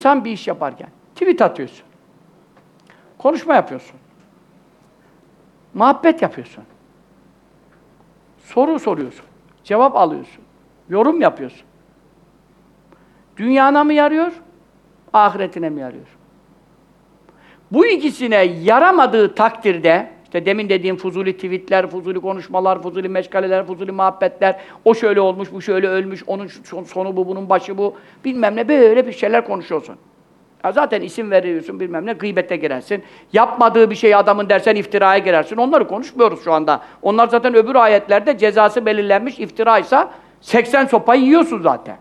Sen bir iş yaparken tweet atıyorsun. Konuşma yapıyorsun. Muhabbet yapıyorsun. Soru soruyorsun. Cevap alıyorsun. Yorum yapıyorsun. Dünyana mı yarıyor? Ahiretine mi yarıyor? Bu ikisine yaramadığı takdirde, işte demin dediğim fuzuli tweetler, fuzuli konuşmalar, fuzuli meşgaleler, fuzuli muhabbetler, o şöyle olmuş, bu şöyle ölmüş, onun sonu bu, bunun başı bu, bilmem ne, böyle bir şeyler konuşuyorsun. Ya zaten isim veriyorsun, bilmem ne, gıybete girersin. Yapmadığı bir şeyi adamın dersen iftiraya girersin. Onları konuşmuyoruz şu anda. Onlar zaten öbür ayetlerde cezası belirlenmiş, iftiraysa 80 sopayı yiyorsun zaten.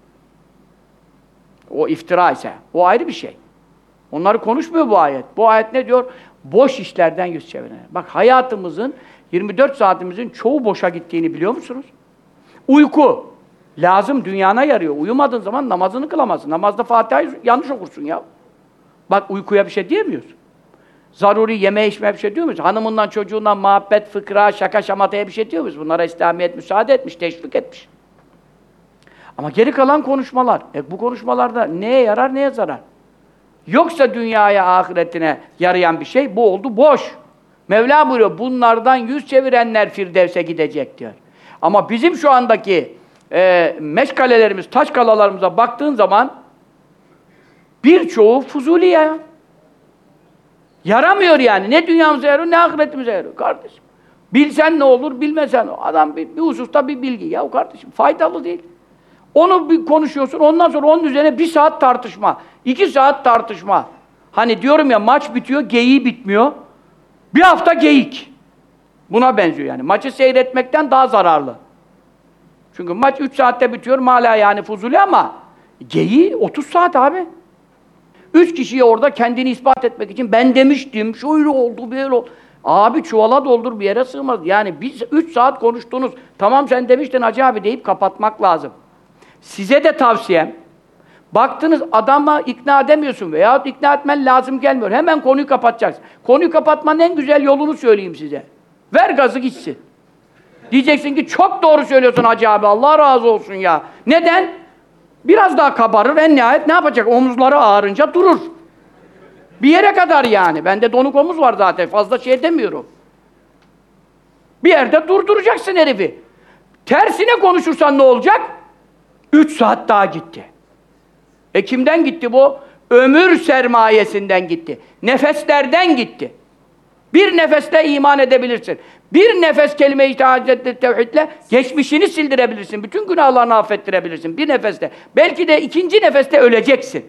O iftira ise, o ayrı bir şey. Onları konuşmuyor bu ayet. Bu ayet ne diyor? Boş işlerden yüz çevirin. Bak hayatımızın, 24 saatimizin çoğu boşa gittiğini biliyor musunuz? Uyku. Lazım, dünyana yarıyor. Uyumadığın zaman namazını kılamazsın. Namazda Fatiha'yı yanlış okursun ya. Bak uykuya bir şey diyemiyorsun. Zaruri yeme içmeye bir şey diyor muyuz? Hanımından, çocuğundan muhabbet, fıkra, şaka, şamataya bir şey diyor muyuz? Bunlara İslamiyet müsaade etmiş, teşvik etmiş. Ama geri kalan konuşmalar. Bu konuşmalarda neye yarar, neye zarar? Yoksa dünyaya, ahiretine yarayan bir şey, bu oldu boş. Mevla buyuruyor, bunlardan yüz çevirenler Firdevs'e gidecek diyor. Ama bizim şu andaki meşgalelerimiz, taş kalalarımıza baktığın zaman birçoğu fuzuli ya. Yaramıyor yani. Ne dünyamıza yarıyor, ne ahiretimize yarıyor kardeşim. Bilsen ne olur, bilmesen o. Adam bir hususta bir bilgi. Ya kardeşim faydalı değil. Onu bir konuşuyorsun, ondan sonra onun üzerine 1 saat tartışma, 2 saat tartışma. Hani diyorum ya, maç bitiyor, geyiği bitmiyor. 1 hafta geyik. Buna benziyor yani. Maçı seyretmekten daha zararlı. Çünkü maç 3 saatte bitiyor, hala yani fuzuli ama geyiği 30 saat abi. 3 kişiye orada kendini ispat etmek için ben demiştim, şöyle oldu, böyle oldu. Abi çuvala doldur, bir yere sığmaz. Yani biz 3 saat konuştunuz, tamam sen demiştin Hacı abi deyip kapatmak lazım. Size de tavsiyem, baktınız adama ikna edemiyorsun veyahut ikna etmen lazım gelmiyor. Hemen konuyu kapatacaksın. Konuyu kapatmanın en güzel yolunu söyleyeyim size. Ver gazı gitsin. Diyeceksin ki çok doğru söylüyorsun Hacı abi, Allah razı olsun ya. Neden? Biraz daha kabarır, en nihayet ne yapacak? Omuzları ağrınca durur. Bir yere kadar yani. Bende donuk omuz var zaten, fazla şey demiyorum. Bir yerde durduracaksın herifi. Tersine konuşursan ne olacak? 3 saat daha gitti. Kimden gitti bu? Ömür sermayesinden gitti. Nefeslerden gitti. Bir nefesle iman edebilirsin. Bir nefes kelime-i tevhidle geçmişini sildirebilirsin. Bütün günahlarını affettirebilirsin. Bir nefeste. Belki de 2. nefeste öleceksin.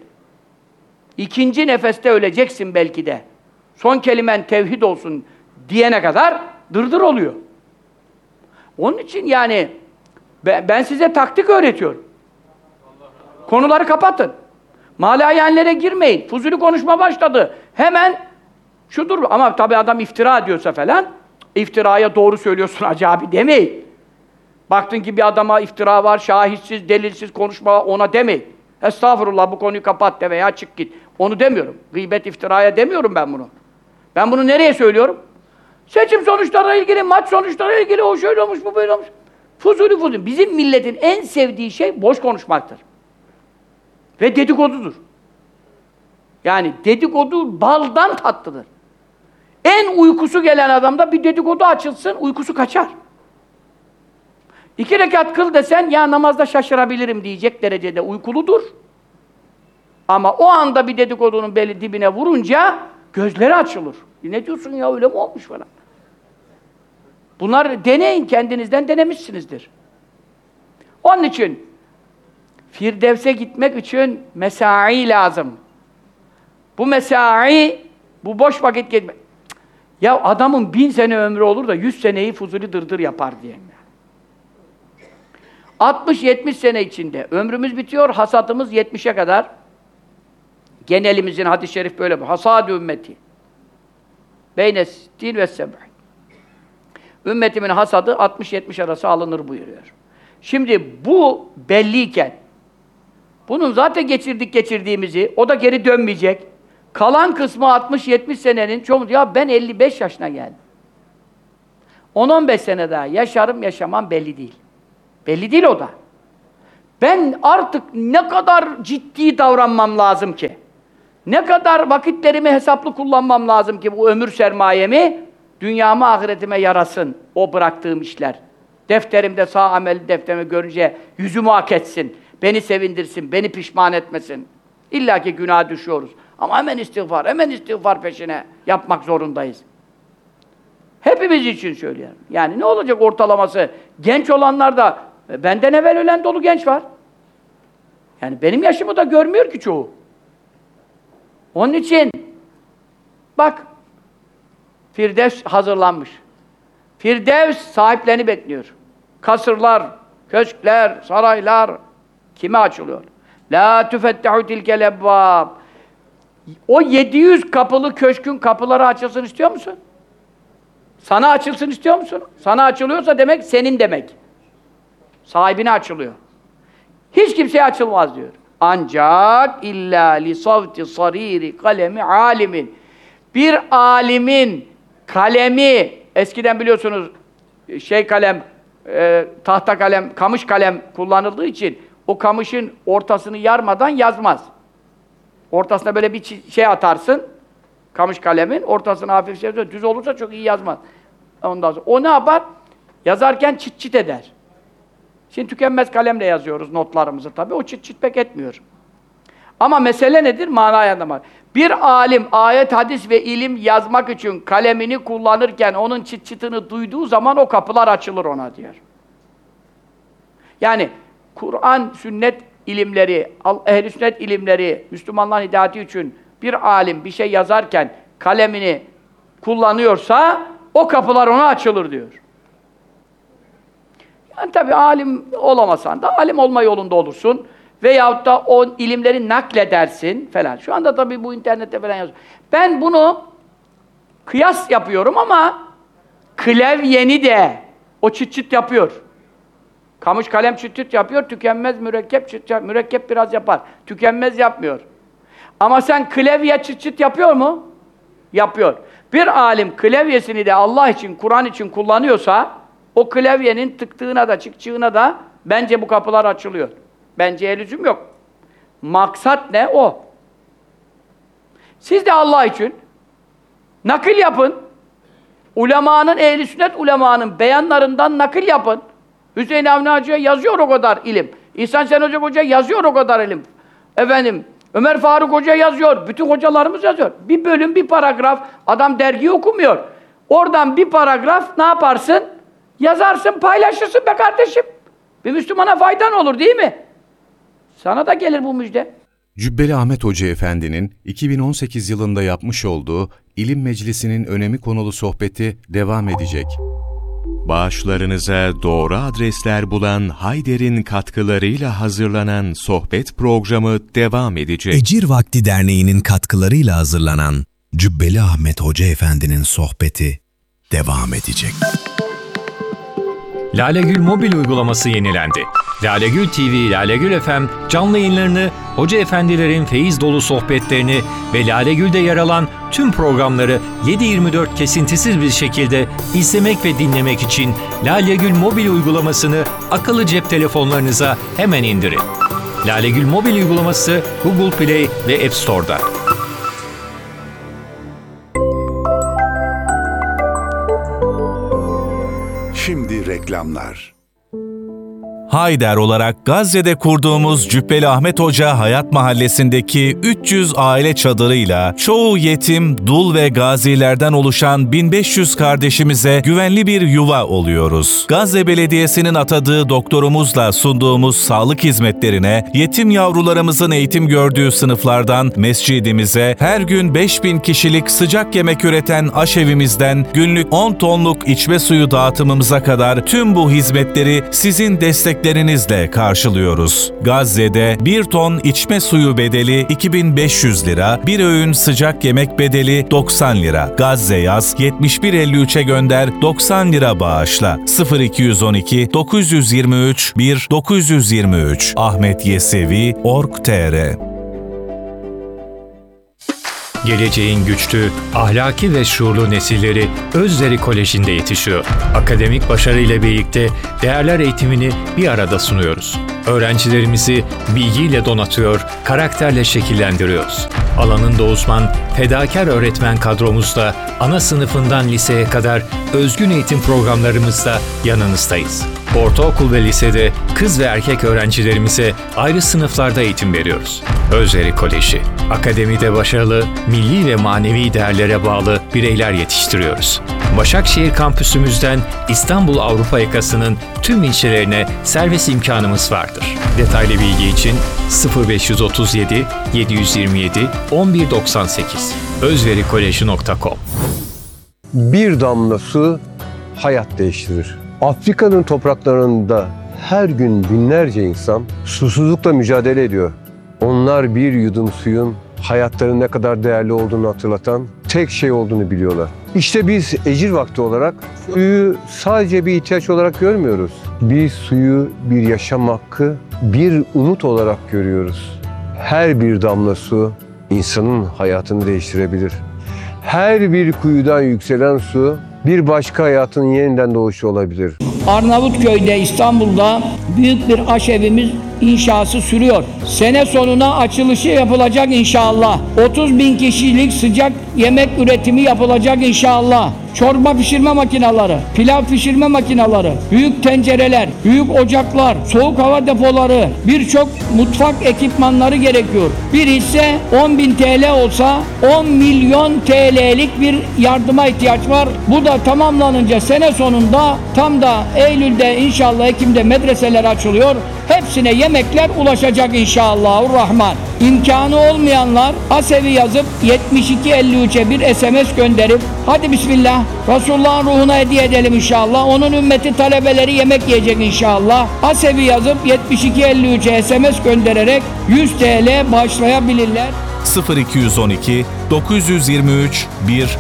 2. nefeste öleceksin belki de. Son kelimen tevhid olsun diyene kadar dırdır oluyor. Onun için yani ben size taktik öğretiyorum. Konuları kapatın. Malayenlere girmeyin. Fuzuli konuşma başladı. Hemen şudur ama tabii adam iftira ediyorsa falan, iftiraya doğru söylüyorsun Hacı abi demeyin. Baktın ki bir adama iftira var, şahitsiz, delilsiz konuşma, ona demeyin. Estağfurullah bu konuyu kapat de veya çık git. Onu demiyorum. Gıybet, iftiraya demiyorum ben bunu. Ben bunu nereye söylüyorum? Seçim sonuçlarıyla ilgili, maç sonuçlarıyla ilgili, o şöyle olmuş, bu böyle olmuş. Fuzuli. Bizim milletin en sevdiği şey boş konuşmaktır. Ve dedikodudur. Yani dedikodu baldan tatlıdır. En uykusu gelen adamda bir dedikodu açılsın, uykusu kaçar. 2 rekat kıl desen, ya namazda şaşırabilirim diyecek derecede uykuludur. Ama o anda bir dedikodunun beli dibine vurunca gözleri açılır. Ne diyorsun ya, öyle mi olmuş falan. Bunlar deneyin, kendinizden denemişsinizdir. Onun için Firdevs'e gitmek için mesai lazım. Bu mesai, bu boş vakit geçmek. Ya adamın 1000 sene ömrü olur da 100 seneyi fuzuli dırdır yapar diye. 60-70 sene içinde ömrümüz bitiyor, hasadımız 70'e kadar. Genelimizin hadis-i şerif böyle bu. Hasad-ı ümmeti. Beyne sittin ve seb'in. Ümmetimin hasadı 60-70 arası alınır buyuruyor. Şimdi bu belliyken, bunun zaten geçirdiğimizi, o da geri dönmeyecek. Kalan kısmı 60-70 senenin çoğu, ya ben 55 yaşına geldim. 10-15 sene daha yaşarım, yaşamam belli değil. Belli değil o da. Ben artık ne kadar ciddi davranmam lazım ki? Ne kadar vakitlerimi hesaplı kullanmam lazım ki bu ömür sermayemi dünyama, ahiretime yarasın o bıraktığım işler. Defterimde sağ amel defterimi görünce yüzümü hak etsin, beni sevindirsin, beni pişman etmesin. İlla ki günaha düşüyoruz. Ama hemen istiğfar peşine yapmak zorundayız. Hepimiz için söylüyorum. Yani ne olacak ortalaması? Genç olanlarda, benden evvel ölen dolu genç var. Yani benim yaşımı da görmüyor ki çoğu. Onun için, bak, Firdevs hazırlanmış. Firdevs sahiplerini bekliyor. Kasırlar, köşkler, saraylar kime açılıyor? La tufettehu tilkel ebbab. O 700 kapılı köşkün kapıları açılsın istiyor musun? Sana açılsın istiyor musun? Sana açılıyorsa demek senin demek. Sahibine açılıyor. Hiç kimseye açılmaz diyor. Ancak illa li savti sariri kalemi alimin. Bir alimin kalemi, eskiden biliyorsunuz kalem, tahta kalem, kamış kalem kullanıldığı için o kamışın ortasını yarmadan yazmaz. Ortasına böyle bir şey atarsın, kamış kalemin, ortasına hafif şey, düz olursa çok iyi yazmaz. Ondan sonra o ne yapar? Yazarken çıt çıt eder. Şimdi tükenmez kalemle yazıyoruz notlarımızı tabii, o çıt çıt pek etmiyor. Ama mesele nedir? Manayı anlamak. Bir alim ayet, hadis ve ilim yazmak için kalemini kullanırken onun çıt çıtını duyduğu zaman o kapılar açılır ona diyor. Yani Kur'an, sünnet ilimleri, ehl-i sünnet ilimleri, Müslümanların hidayeti için bir alim bir şey yazarken kalemini kullanıyorsa o kapılar ona açılır diyor. Yani tabii alim olamasan da alim olma yolunda olursun. Veyahut da o ilimleri nakledersin falan. Şu anda tabii bu internette falan yazıyor. Ben bunu kıyas yapıyorum ama klavyeni de o çıt çıt yapıyor. Kamış kalem çıt çıt yapıyor, tükenmez mürekkep çıt çıt, mürekkep biraz yapar. Tükenmez yapmıyor. Ama sen klavye çıt çıt yapıyor mu? Yapıyor. Bir alim klavyesini de Allah için, Kur'an için kullanıyorsa o klavyenin tıktığına da çıkçığına da bence bu kapılar açılıyor. Bence lüzum yok. Maksat ne? O. Siz de Allah için nakil yapın. Ulemanın, ehl-i sünnet ulemanın beyanlarından nakil yapın. Hüseyin Avni Hacı'ya yazıyor o kadar ilim. İhsan Sen Hoca yazıyor o kadar ilim. Efendim, Ömer Faruk Hoca yazıyor. Bütün hocalarımız yazıyor. Bir bölüm, bir paragraf. Adam dergiyi okumuyor. Oradan bir paragraf ne yaparsın? Yazarsın, paylaşırsın be kardeşim. Bir Müslümana faydan olur değil mi? Sana da gelir bu müjde. Cübbeli Ahmet Hoca Efendi'nin 2018 yılında yapmış olduğu İlim Meclisi'nin önemi konulu sohbeti devam edecek. Bağışlarınıza doğru adresler bulan Hayder'in katkılarıyla hazırlanan sohbet programı devam edecek. Ecir Vakti Derneği'nin katkılarıyla hazırlanan Cübbeli Ahmet Hoca Efendi'nin sohbeti devam edecek. Lalegül mobil uygulaması yenilendi. Lalegül TV, Lalegül FM canlı yayınlarını, hoca efendilerin feyiz dolu sohbetlerini ve Lalegül'de yer alan tüm programları 7/24 kesintisiz bir şekilde izlemek ve dinlemek için Lalegül mobil uygulamasını akıllı cep telefonlarınıza hemen indirin. Lalegül mobil uygulaması Google Play ve App Store'da. Şimdi reklamlar. Hayder olarak Gazze'de kurduğumuz Cübbeli Ahmet Hoca Hayat Mahallesi'ndeki 300 aile çadırıyla çoğu yetim, dul ve gazilerden oluşan 1500 kardeşimize güvenli bir yuva oluyoruz. Gazze Belediyesi'nin atadığı doktorumuzla sunduğumuz sağlık hizmetlerine, yetim yavrularımızın eğitim gördüğü sınıflardan mescidimize, her gün 5000 kişilik sıcak yemek üreten aşevimizden günlük 10 tonluk içme suyu dağıtımımıza kadar tüm bu hizmetleri sizin desteklerinizle karşılıyoruz. Gazze'de 1 ton içme suyu bedeli 2500 lira, bir öğün sıcak yemek bedeli 90 lira. Gazze yaz, 7153'e gönder, 90 lira bağışla. 0212 923 1923 Ahmet Yesevi Org.tr. Geleceğin güçlü, ahlaki ve şuurlu nesilleri Özveri Koleji'nde yetişiyor. Akademik başarıyla birlikte değerler eğitimini bir arada sunuyoruz. Öğrencilerimizi bilgiyle donatıyor, karakterle şekillendiriyoruz. Alanında uzman, fedakar öğretmen kadromuzla ana sınıfından liseye kadar özgün eğitim programlarımızda yanınızdayız. Ortaokul ve lisede kız ve erkek öğrencilerimize ayrı sınıflarda eğitim veriyoruz. Özveri Koleji, akademide başarılı, milli ve manevi değerlere bağlı bireyler yetiştiriyoruz. Başakşehir kampüsümüzden İstanbul Avrupa yakasının tüm ilçelerine servis imkanımız vardır. Detaylı bilgi için 0537 727 1198 özverikolej.com. Bir damla su hayat değiştirir. Afrika'nın topraklarında her gün binlerce insan susuzlukla mücadele ediyor. Onlar bir yudum suyun hayatlarının ne kadar değerli olduğunu hatırlatan tek şey olduğunu biliyorlar. İşte biz ecir vakti olarak suyu sadece bir ihtiyaç olarak görmüyoruz. Biz suyu bir yaşam hakkı, bir umut olarak görüyoruz. Her bir damla su insanın hayatını değiştirebilir. Her bir kuyudan yükselen su bir başka hayatın yeniden doğuşu olabilir. Arnavutköy'de, İstanbul'da büyük bir aşevimiz inşası sürüyor. Sene sonuna açılışı yapılacak inşallah. 30.000 kişilik sıcak yemek üretimi yapılacak inşallah. Çorba pişirme makineleri, pilav pişirme makineleri, büyük tencereler, büyük ocaklar, soğuk hava depoları, birçok mutfak ekipmanları gerekiyor. Bir hisse 10.000 TL olsa 10 milyon TL'lik bir yardıma ihtiyaç var. Bu da tamamlanınca sene sonunda tam da Eylül'de inşallah Ekim'de medreseler açılıyor. Hepsine yemekler ulaşacak inşallahurrahman. İmkanı olmayanlar Asevi yazıp 7253'e bir SMS gönderip hadi bismillah Resulullah'ın ruhuna hediye edelim inşallah. Onun ümmeti talebeleri yemek yiyecek inşallah. Asevi yazıp 7253'e SMS göndererek 100 TL bağışlayabilirler. 0212 923 1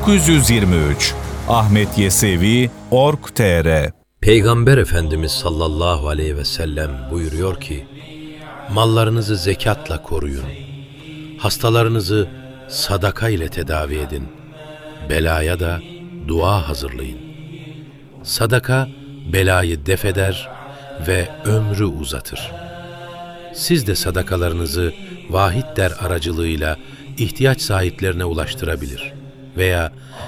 923 Ahmet Yesevi Org.tr. Peygamber Efendimiz sallallahu aleyhi ve sellem buyuruyor ki, mallarınızı zekatla koruyun, hastalarınızı sadaka ile tedavi edin, belaya da dua hazırlayın. Sadaka belayı defeder ve ömrü uzatır. Siz de sadakalarınızı Vahid Der aracılığıyla ihtiyaç sahiplerine ulaştırabilir veya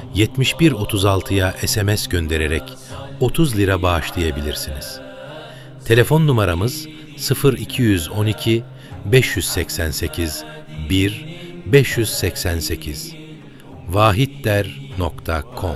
7136'ya SMS göndererek 30 lira bağışlayabilirsiniz. Telefon numaramız 0212 588 1 588 vahidder.com.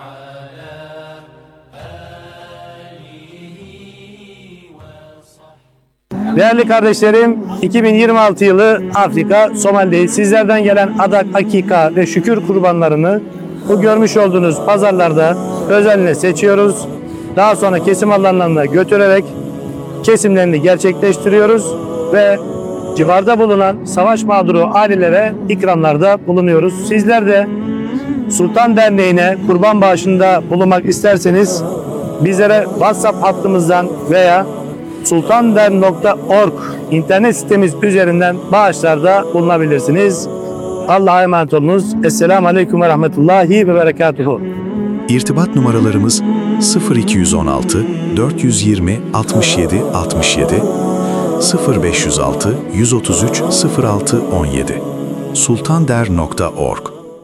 Değerli kardeşlerim, 2026 yılı Afrika, Somali'deyiz. Sizlerden gelen adak, akika ve şükür kurbanlarını bu görmüş olduğunuz pazarlarda özenle seçiyoruz. Daha sonra kesim alanlarına götürerek kesimlerini gerçekleştiriyoruz ve civarda bulunan savaş mağduru ailelere ikramlarda bulunuyoruz. Sizler de Sultan Derneği'ne kurban bağışında bulunmak isterseniz bizlere WhatsApp hattımızdan veya sultander.org internet sitemiz üzerinden bağışlarda bulunabilirsiniz. Allah'a emanet olunuz. Esselamu Aleyküm ve Rahmetullahi ve Berekatuhu. İrtibat numaralarımız 0216 420 67 67 0506 133 06 17 sultander.org.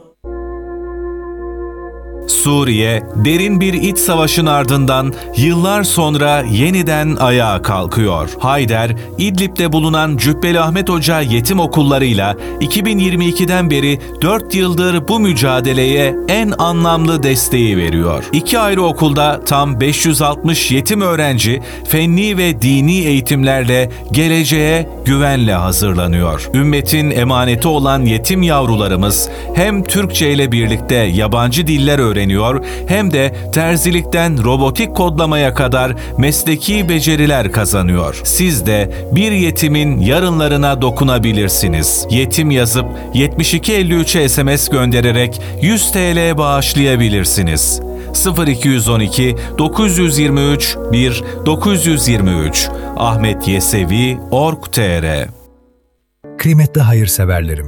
Suriye, derin bir iç savaşın ardından yıllar sonra yeniden ayağa kalkıyor. Hayder, İdlib'de bulunan Cübbeli Ahmet Hoca yetim okullarıyla 2022'den beri 4 yıldır bu mücadeleye en anlamlı desteği veriyor. 2 ayrı okulda tam 560 yetim öğrenci fenni ve dini eğitimlerle geleceğe güvenle hazırlanıyor. Ümmetin emaneti olan yetim yavrularımız hem Türkçe ile birlikte yabancı diller öğreniyor hem de terzilikten robotik kodlamaya kadar mesleki beceriler kazanıyor. Siz de bir yetimin yarınlarına dokunabilirsiniz. Yetim yazıp 7253'e SMS göndererek 100 TL bağışlayabilirsiniz. 0212 923 1 923 Ahmet Yesevi Org.tr. Kıymetli hayırseverlerimiz,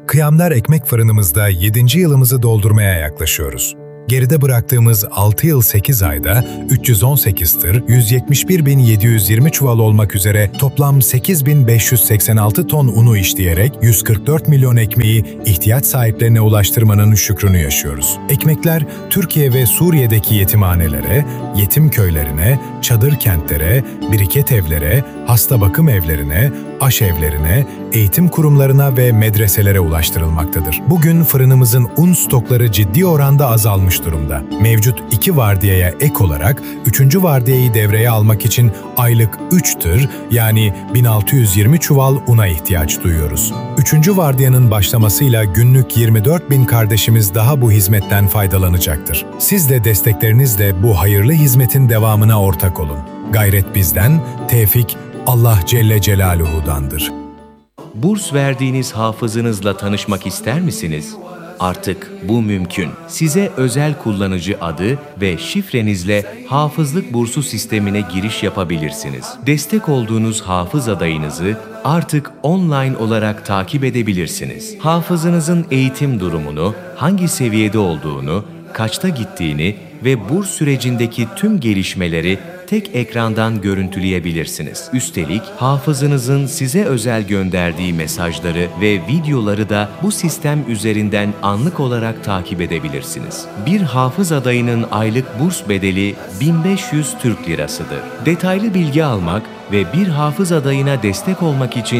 Kıyamlar Ekmek Fırınımızda 7. yılımızı doldurmaya yaklaşıyoruz. Geride bıraktığımız 6 yıl 8 ayda 318 tır, 171.720 çuval olmak üzere toplam 8.586 ton unu işleyerek 144 milyon ekmeği ihtiyaç sahiplerine ulaştırmanın şükrünü yaşıyoruz. Ekmekler Türkiye ve Suriye'deki yetimhanelere, yetim köylerine, çadır kentlere, biriket evlere, hasta bakım evlerine, aşevlerine, eğitim kurumlarına ve medreselere ulaştırılmaktadır. Bugün fırınımızın un stokları ciddi oranda azalmış durumda. Mevcut 2 vardiyaya ek olarak 3. vardiyayı devreye almak için aylık 3 tır yani 1620 çuval una ihtiyaç duyuyoruz. 3. vardiyanın başlamasıyla günlük 24.000 kardeşimiz daha bu hizmetten faydalanacaktır. Siz de desteklerinizle bu hayırlı hizmetin devamına ortak olun. Gayret bizden, tevfik Allah Celle Celaluhu'dandır. Burs verdiğiniz hafızınızla tanışmak ister misiniz? Artık bu mümkün. Size özel kullanıcı adı ve şifrenizle hafızlık bursu sistemine giriş yapabilirsiniz. Destek olduğunuz hafız adayınızı artık online olarak takip edebilirsiniz. Hafızınızın eğitim durumunu, hangi seviyede olduğunu, kaçta gittiğini ve burs sürecindeki tüm gelişmeleri tek ekrandan görüntüleyebilirsiniz. Üstelik hafızınızın size özel gönderdiği mesajları ve videoları da bu sistem üzerinden anlık olarak takip edebilirsiniz. Bir hafız adayının aylık burs bedeli 1500 Türk Lirasıdır. Detaylı bilgi almak ve bir hafız adayına destek olmak için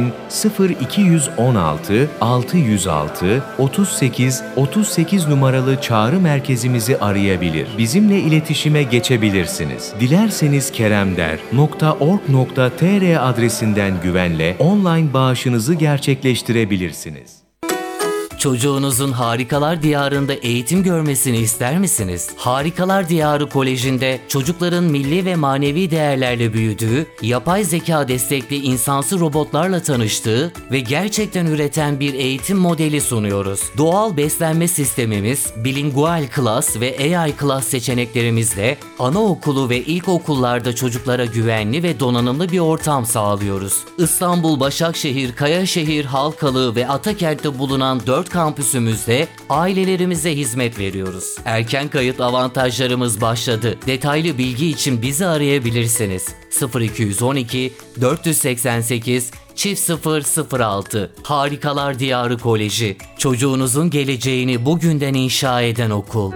0216 606 38 38 numaralı çağrı merkezimizi arayabilir. Bizimle iletişime geçebilirsiniz. Dilerseniz keremder.org.tr adresinden güvenle online bağışınızı gerçekleştirebilirsiniz. Çocuğunuzun Harikalar Diyarı'nda eğitim görmesini ister misiniz? Harikalar Diyarı Koleji'nde çocukların milli ve manevi değerlerle büyüdüğü, yapay zeka destekli insansı robotlarla tanıştığı ve gerçekten üreten bir eğitim modeli sunuyoruz. Doğal beslenme sistemimiz, bilingual class ve AI class seçeneklerimizle anaokulu ve ilkokullarda çocuklara güvenli ve donanımlı bir ortam sağlıyoruz. İstanbul, Başakşehir, Kayaşehir, Halkalı ve Atakent'te bulunan 4 kampüsümüzde ailelerimize hizmet veriyoruz. Erken kayıt avantajlarımız başladı. Detaylı bilgi için bizi arayabilirsiniz. 0212 488 0006 Harikalar Diyarı Koleji. Çocuğunuzun geleceğini bugünden inşa eden okul.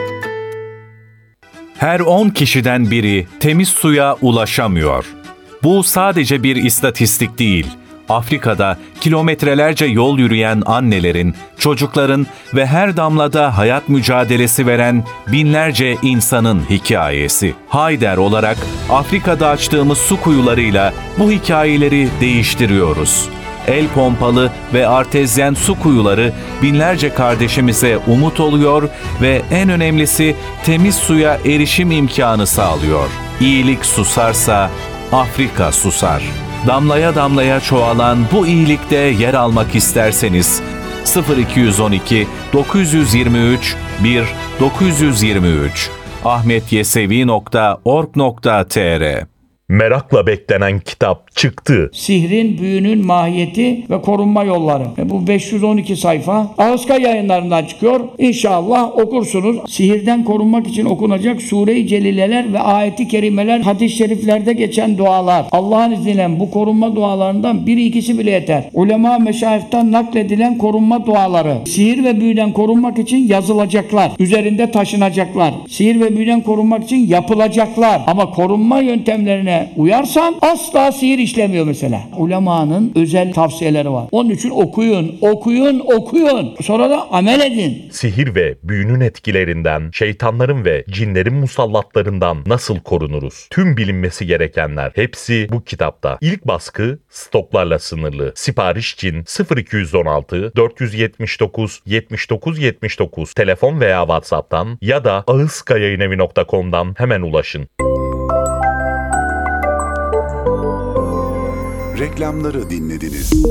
Her 10 kişiden biri temiz suya ulaşamıyor. Bu sadece bir istatistik değil. Afrika'da kilometrelerce yol yürüyen annelerin, çocukların ve her damlada hayat mücadelesi veren binlerce insanın hikayesi. Hayder olarak Afrika'da açtığımız su kuyularıyla bu hikayeleri değiştiriyoruz. El pompalı ve artezyen su kuyuları binlerce kardeşimize umut oluyor ve en önemlisi temiz suya erişim imkanı sağlıyor. İyilik susarsa Afrika susar. Damlaya damlaya çoğalan bu iyilikte yer almak isterseniz 0212 923 1923 ahmetyesevi.org.tr. Merakla beklenen kitap çıktı. Sihrin, büyünün mahiyeti ve korunma yolları. Bu 512 sayfa Ağızka Yayınlarından çıkıyor. İnşallah okursunuz. Sihirden korunmak için okunacak Sure-i Celileler ve ayet-i kerimeler, hadis-i şeriflerde geçen dualar. Allah'ın izniyle bu korunma dualarından biri ikisi bile yeter. Ulema meşayihten nakledilen korunma duaları. Sihir ve büyüden korunmak için yazılacaklar. Üzerinde taşınacaklar. Sihir ve büyüden korunmak için yapılacaklar. Ama korunma yöntemlerine uyarsan asla sihir işlemiyor mesela. Ulemanın özel tavsiyeleri var. Onun için okuyun, okuyun, okuyun. Sonra da amel edin. Sihir ve büyünün etkilerinden, şeytanların ve cinlerin musallatlarından nasıl korunuruz? Tüm bilinmesi gerekenler hepsi bu kitapta. İlk baskı stoklarla sınırlı. Sipariş için 0216 479 79 79 telefon veya WhatsApp'tan ya da ağızkayayinevi.com'dan hemen ulaşın. Reklamları dinlediniz.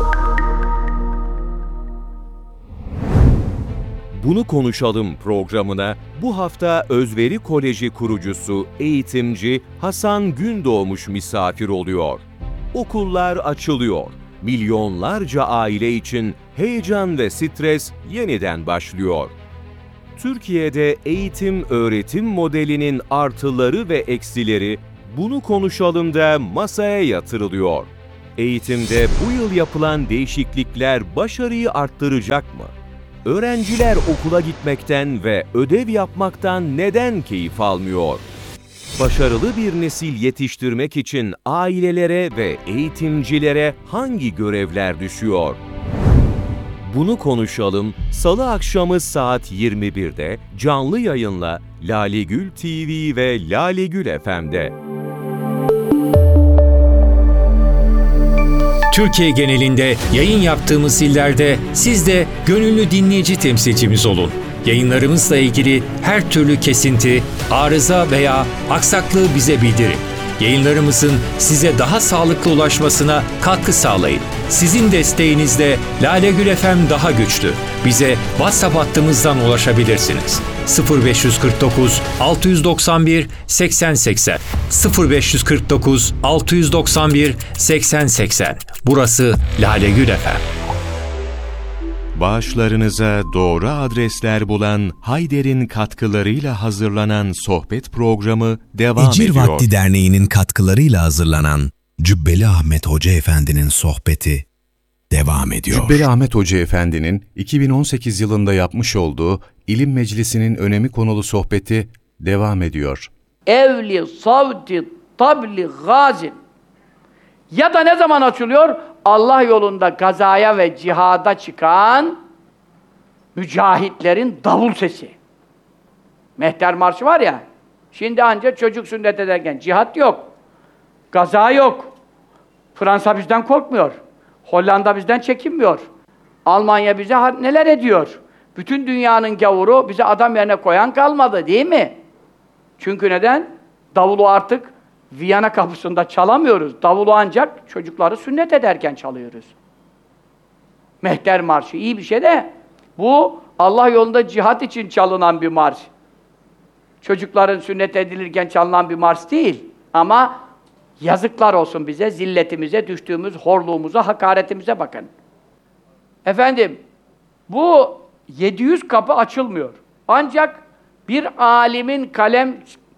Bunu Konuşalım programına bu hafta Özveri Koleji kurucusu, eğitimci Hasan Gündoğmuş misafir oluyor. Okullar açılıyor. Milyonlarca aile için heyecan ve stres yeniden başlıyor. Türkiye'de eğitim-öğretim modelinin artıları ve eksileri bunu konuşalım da masaya yatırılıyor. Eğitimde bu yıl yapılan değişiklikler başarıyı arttıracak mı? Öğrenciler okula gitmekten ve ödev yapmaktan neden keyif almıyor? Başarılı bir nesil yetiştirmek için ailelere ve eğitimcilere hangi görevler düşüyor? Bunu konuşalım. Salı akşamı saat 21'de canlı yayınla Lale Gül TV ve Lale Gül FM'de. Türkiye genelinde yayın yaptığımız illerde siz de gönüllü dinleyici temsilcimiz olun. Yayınlarımızla ilgili her türlü kesinti, arıza veya aksaklığı bize bildirin. Yayınlarımızın size daha sağlıklı ulaşmasına katkı sağlayın. Sizin desteğinizle Lale Gül FM daha güçlü. Bize WhatsApp hattımızdan ulaşabilirsiniz. 0549 691 80 80 0549 691 80 80. Burası Lale Gül FM. Bağışlarınıza doğru adresler bulan Hayder'in katkılarıyla hazırlanan sohbet programı devam ediyor. Ecir Vakti Derneği'nin katkılarıyla hazırlanan Cübbeli Ahmet Hoca Efendi'nin sohbeti devam ediyor. Cübbeli Ahmet Hoca Efendi'nin 2018 yılında yapmış olduğu İlim Meclisi'nin önemi konulu sohbeti devam ediyor. Evli savti tabli gazin. Ya da ne zaman açılıyor? Allah yolunda gazaya ve cihada çıkan mücahitlerin davul sesi. Mehter Marşı var ya, şimdi ancak çocuk sünnet ederken cihat yok, gaza yok. Fransa bizden korkmuyor, Hollanda bizden çekinmiyor, Almanya bize neler ediyor. Bütün dünyanın gavuru bize adam yerine koyan kalmadı, değil mi? Çünkü neden? Davulu artık Viyana kapısında çalamıyoruz. Davulu ancak çocukları sünnet ederken çalıyoruz. Mehter Marşı iyi bir şey de bu Allah yolunda cihat için çalınan bir marş. Çocukların sünnet edilirken çalınan bir marş değil. Ama yazıklar olsun bize, zilletimize, düştüğümüz horluğumuza, hakaretimize bakın. Efendim, bu 700 kapı açılmıyor. Ancak bir alimin kalem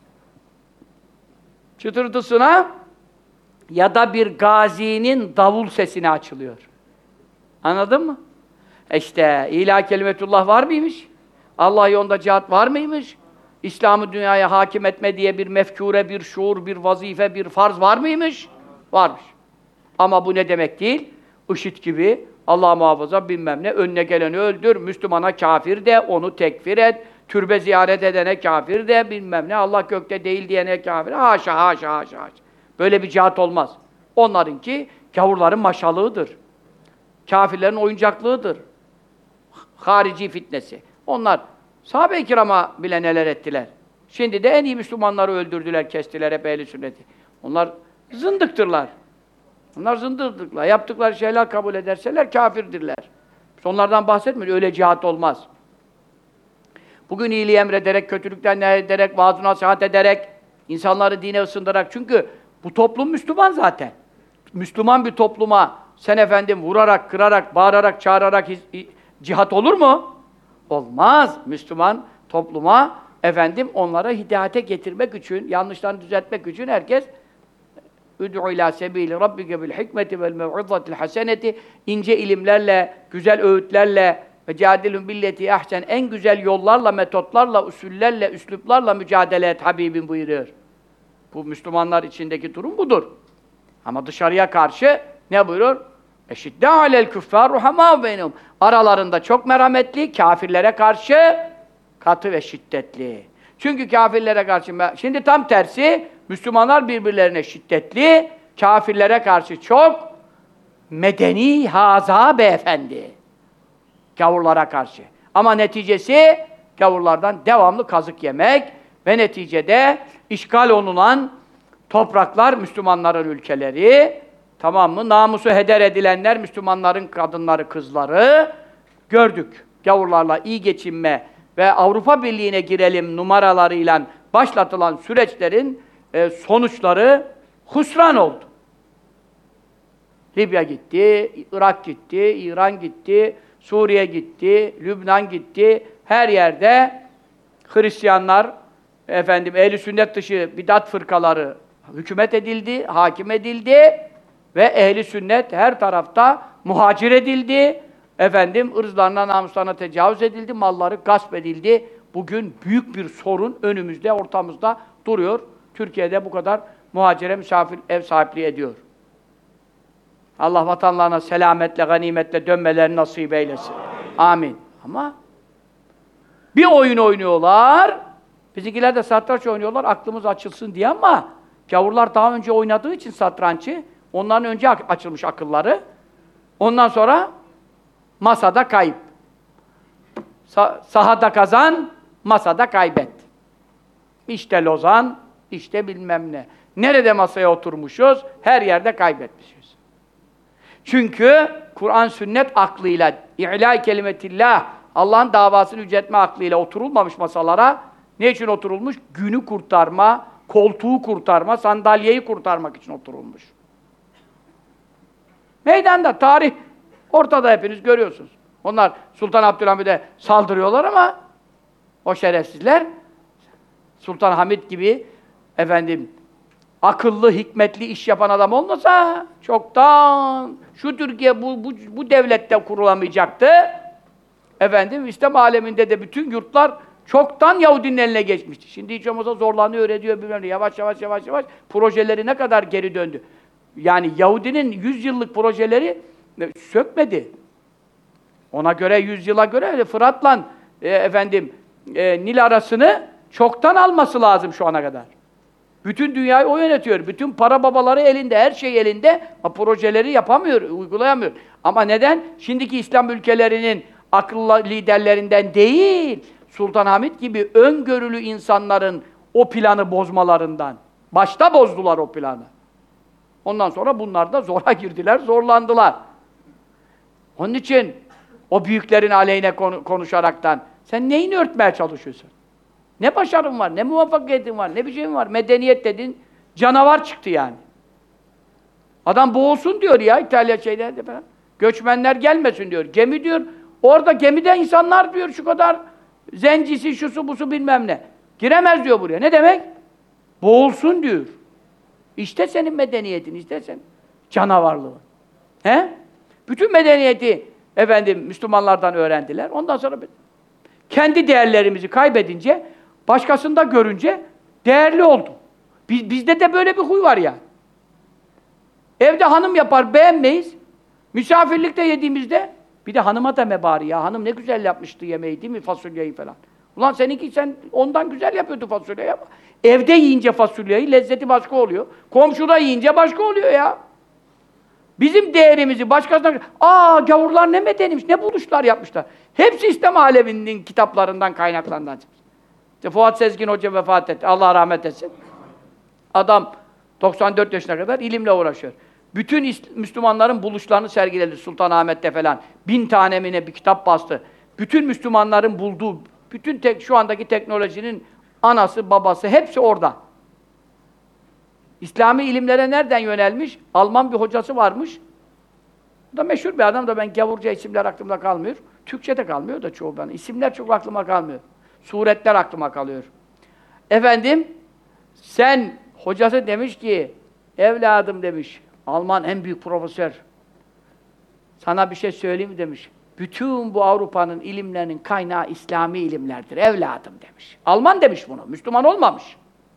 çıtırtısına ya da bir gazinin davul sesine açılıyor. Anladın mı? İşte İlâ kelimetullah var mıymış? Allah yolunda cihat var mıymış? İslam'ı dünyaya hakim etme diye bir mefkûre, bir şuur, bir vazife, bir farz var mıymış? Varmış. Ama bu ne demek değil? IŞİD gibi, Allah muhafaza bilmem ne, önüne geleni öldür, Müslümana kafir de, onu tekfir et, türbe ziyaret edene kafir de, bilmem ne, Allah gökte değil diyene kafir. Haşa, haşa, haşa, haşa. Böyle bir cihat olmaz. Onlarınki gavurların maşalığıdır. Kafirlerin oyuncaklığıdır. Harici fitnesi. Onlar sahabe-i kirama bile neler ettiler. Şimdi de en iyi Müslümanları öldürdüler, kestiler hep ehl-i sünneti. Onlar zındıktırlar. Onlar zındıktırlar. Yaptıkları şeyler kabul ederseler kafirdirler. Biz onlardan bahsetmiyoruz. Öyle cihat olmaz. Bugün iyiliği emrederek, kötülükten nehyederek, vaaz-ı nasihat ederek, insanları dine ısındırarak. Çünkü bu toplum Müslüman zaten. Müslüman bir topluma sen efendim vurarak, kırarak, bağırarak, çağırarak cihat olur mu? Olmaz. Müslüman topluma efendim onlara hidayete getirmek için, yanlışlarını düzeltmek için herkes "Üd'u ilâ sebîli rabbike bil hikmeti vel mev'izatil haseneti" ince ilimlerle, güzel öğütlerle ve "Câdilhum billeti ahsen" en güzel yollarla, metotlarla, usullerle, üsluplarla mücadele et Habibim buyuruyor. Bu Müslümanlar içindeki durum budur. Ama dışarıya karşı ne buyurur? "Eşiddâ alel küffâr ruhamâ beynehum" aralarında çok merhametli, kâfirlere karşı katı ve şiddetli. Çünkü kâfirlere karşı, şimdi tam tersi, Müslümanlar birbirlerine şiddetli, kâfirlere karşı çok medeni, haza beyefendi. Gavurlara karşı. Ama neticesi, gavurlardan devamlı kazık yemek ve neticede işgal olunan topraklar, Müslümanların ülkeleri, tamam mı? Namusu heder edilenler, Müslümanların kadınları, kızları gördük. Gavurlarla iyi geçinme ve Avrupa Birliği'ne girelim numaralarıyla başlatılan süreçlerin sonuçları husran oldu. Libya gitti, Irak gitti, İran gitti, Suriye gitti, Lübnan gitti. Her yerde Hristiyanlar, Ehl-i Sünnet dışı bidat fırkaları hükümet edildi, hakim edildi ve Ehl-i Sünnet her tarafta muhacir edildi. Irzlarına, namuslarına tecavüz edildi, malları gasp edildi. Bugün büyük bir sorun önümüzde, ortamızda duruyor. Türkiye'de bu kadar muhacire misafir ev sahipliği ediyor. Allah vatanlarına selametle, ganimetle dönmelerini nasip eylesin. Amin. Ama bir oyun oynuyorlar, bizimkiler de satranç oynuyorlar, aklımız açılsın diye ama gavurlar daha önce oynadığı için satrançı, onların önce açılmış akılları. Ondan sonra masada kayıp. Sahada kazan, masada kaybet. İşte Lozan, işte bilmem ne. Nerede masaya oturmuşuz? Her yerde kaybetmişiz. Çünkü Kur'an sünnet aklıyla, i'lâ kelimetillah, Allah'ın davasını yüceltme aklıyla oturulmamış masalara. Ne için oturulmuş? Günü kurtarma, koltuğu kurtarma, sandalyeyi kurtarmak için oturulmuş. Meydanda, tarih ortada, hepiniz görüyorsunuz. Onlar Sultan Abdülhamid'e saldırıyorlar ama o şerefsizler Sultan Hamid gibi akıllı, hikmetli iş yapan adam olmasa çoktan şu Türkiye bu devlette kurulamayacaktı. İslam aleminde de bütün yurtlar çoktan Yahudinin eline geçmişti. Şimdi hiç olmazsa zorlanıyor, ediyor bilmem ne. Yavaş projeleri ne kadar geri döndü. Yani Yahudinin 100 yıllık projeleri sökmedi. Ona göre 100 yıla göre Fırat'la Nil arasını çoktan alması lazım şu ana kadar. Bütün dünyayı o yönetiyor. Bütün para babaları elinde, her şey elinde. Ama projeleri yapamıyor, uygulayamıyor. Ama neden? Şimdiki İslam ülkelerinin akıllı liderlerinden değil, Sultan Hamid gibi öngörülü insanların o planı bozmalarından. Başta bozdular o planı. Ondan sonra bunlar da zora girdiler, zorlandılar. Onun için o büyüklerin aleyhine konuşaraktan sen neyini örtmeye çalışıyorsun? Ne başarın var, ne muvaffakiyetin var, ne bir şeyin var. Medeniyet dedin, canavar çıktı yani. Adam boğulsun diyor ya İtalya şeylerde falan. Göçmenler gelmesin diyor. Gemi diyor, orada gemide insanlar diyor şu kadar zencisi, şusu, busu bilmem ne. Giremez diyor buraya. Ne demek? Boğulsun diyor. İşte senin medeniyetin, işte senin canavarlığın. He? Bütün medeniyeti Müslümanlardan öğrendiler. Ondan sonra kendi değerlerimizi kaybedince, başkasında görünce değerli oldu. Bizde de böyle bir huy var yani. Evde hanım yapar, beğenmeyiz. Misafirlikte yediğimizde, bir de hanıma da mebari ya, hanım ne güzel yapmıştı yemeği değil mi, fasulyeyi falan. Ulan seninki sen ondan güzel yapıyordu fasulyeyi ama evde yiyince fasulyeyi lezzeti başka oluyor. Komşuda yiyince başka oluyor ya. Bizim değerimizi başkasına... Gavurlar ne medeniymiş, ne buluşlar yapmışlar. Hepsi İslam aleminin kitaplarından, kaynaklarından çıkmış. İşte Fuat Sezgin Hoca vefat etti, Allah rahmet etsin. Adam 94 yaşına kadar ilimle uğraşıyor. Bütün Müslümanların buluşlarını sergiledi Sultanahmet'te falan. 1000 tane mi ne bir kitap bastı. Bütün Müslümanların bulduğu, bütün şu andaki teknolojinin anası, babası hepsi orada. İslami ilimlere nereden yönelmiş? Alman bir hocası varmış. Bu da meşhur bir adam da, ben gavurca isimler aklımda kalmıyor. Türkçe'de kalmıyor da çoğu bana. İsimler çok aklıma kalmıyor. Suretler aklıma kalıyor. Sen, hocası demiş ki, evladım demiş, Alman en büyük profesör. Sana bir şey söyleyeyim mi demiş. Bütün bu Avrupa'nın ilimlerinin kaynağı İslami ilimlerdir evladım demiş. Alman demiş bunu, Müslüman olmamış.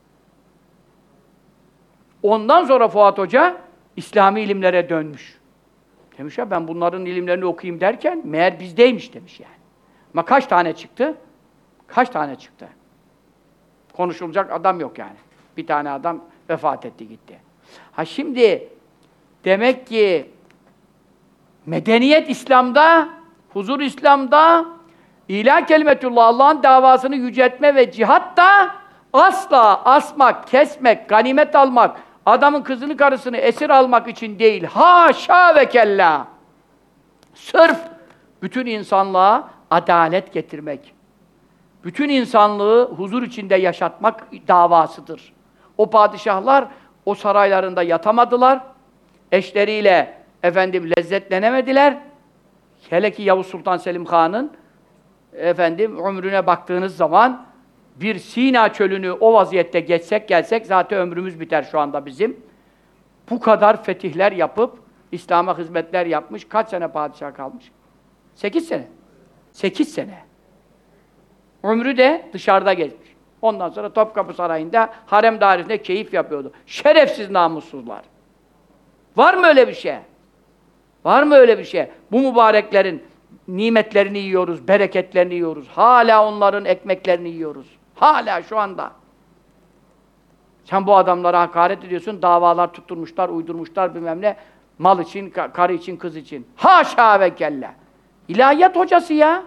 Ondan sonra Fuat Hoca İslami ilimlere dönmüş. Demiş ya ben bunların ilimlerini okuyayım derken meğer bizdeymiş demiş yani. Ama kaç tane çıktı? Kaç tane çıktı? Konuşulacak adam yok yani. Bir tane adam vefat etti gitti. Şimdi demek ki medeniyet İslam'da, huzur İslam'da, İlâ kelimetullah, Allah'ın davasını yüceltme ve cihatta asla asmak, kesmek, ganimet almak, adamın kızını karısını esir almak için değil. Haşa ve kella. Sırf bütün insanlığa adalet getirmek, bütün insanlığı huzur içinde yaşatmak davasıdır. O padişahlar o saraylarında yatamadılar, eşleriyle lezzetlenemediler. hele ki Yavuz Sultan Selim Han'ın ömrüne baktığınız zaman bir Sina çölünü o vaziyette geçsek gelsek zaten ömrümüz biter şu anda bizim. Bu kadar fetihler yapıp İslam'a hizmetler yapmış. Kaç sene padişah kalmış? 8 sene. 8 sene. Ömrü de dışarıda geçmiş. Ondan sonra Topkapı Sarayı'nda harem dairesinde keyif yapıyordu. Şerefsiz namussuzlar. Var mı öyle bir şey? Var mı öyle bir şey? Bu mübareklerin nimetlerini yiyoruz, bereketlerini yiyoruz. Hala onların ekmeklerini yiyoruz. Hala şu anda. Sen bu adamlara hakaret ediyorsun, davalar tutturmuşlar, uydurmuşlar bilmem ne. Mal için, karı için, kız için. Haşa ve kella. İlahiyat hocası ya.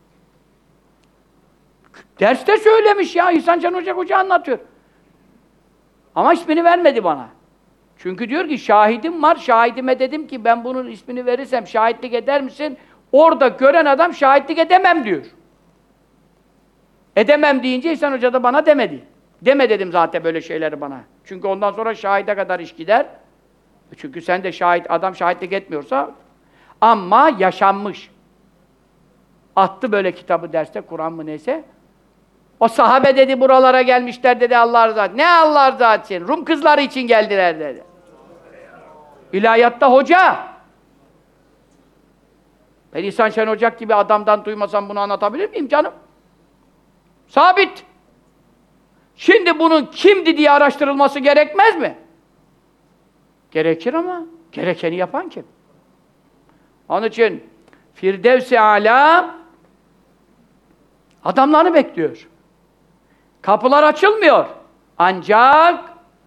Derste söylemiş ya, İhsan Can Hoca anlatıyor. Ama ismini vermedi bana. Çünkü diyor ki şahidim var, şahidime dedim ki ben bunun ismini verirsem şahitlik eder misin? Orada gören adam şahitlik edemem diyor. Edemem deyince İhsan Hoca da bana demedi. Deme dedim zaten böyle şeyleri bana. Çünkü ondan sonra şahide kadar iş gider. Çünkü sen de adam şahitlik etmiyorsa ama yaşanmış. Attı böyle kitabı derste, Kur'an mı neyse. O sahabe dedi buralara gelmişler dedi Allah rızası. Ne Allah rızası için? Rum kızları için geldiler dedi. İlahiyatta hoca. Ben İhsan Şen Ocak gibi adamdan duymasam bunu anlatabilir miyim canım? Sabit. Şimdi bunun kimdi diye araştırılması gerekmez mi? Gerekir ama gerekeni yapan kim? Onun için Firdevs-i Âlâ adamlarını bekliyor. Kapılar açılmıyor. Ancak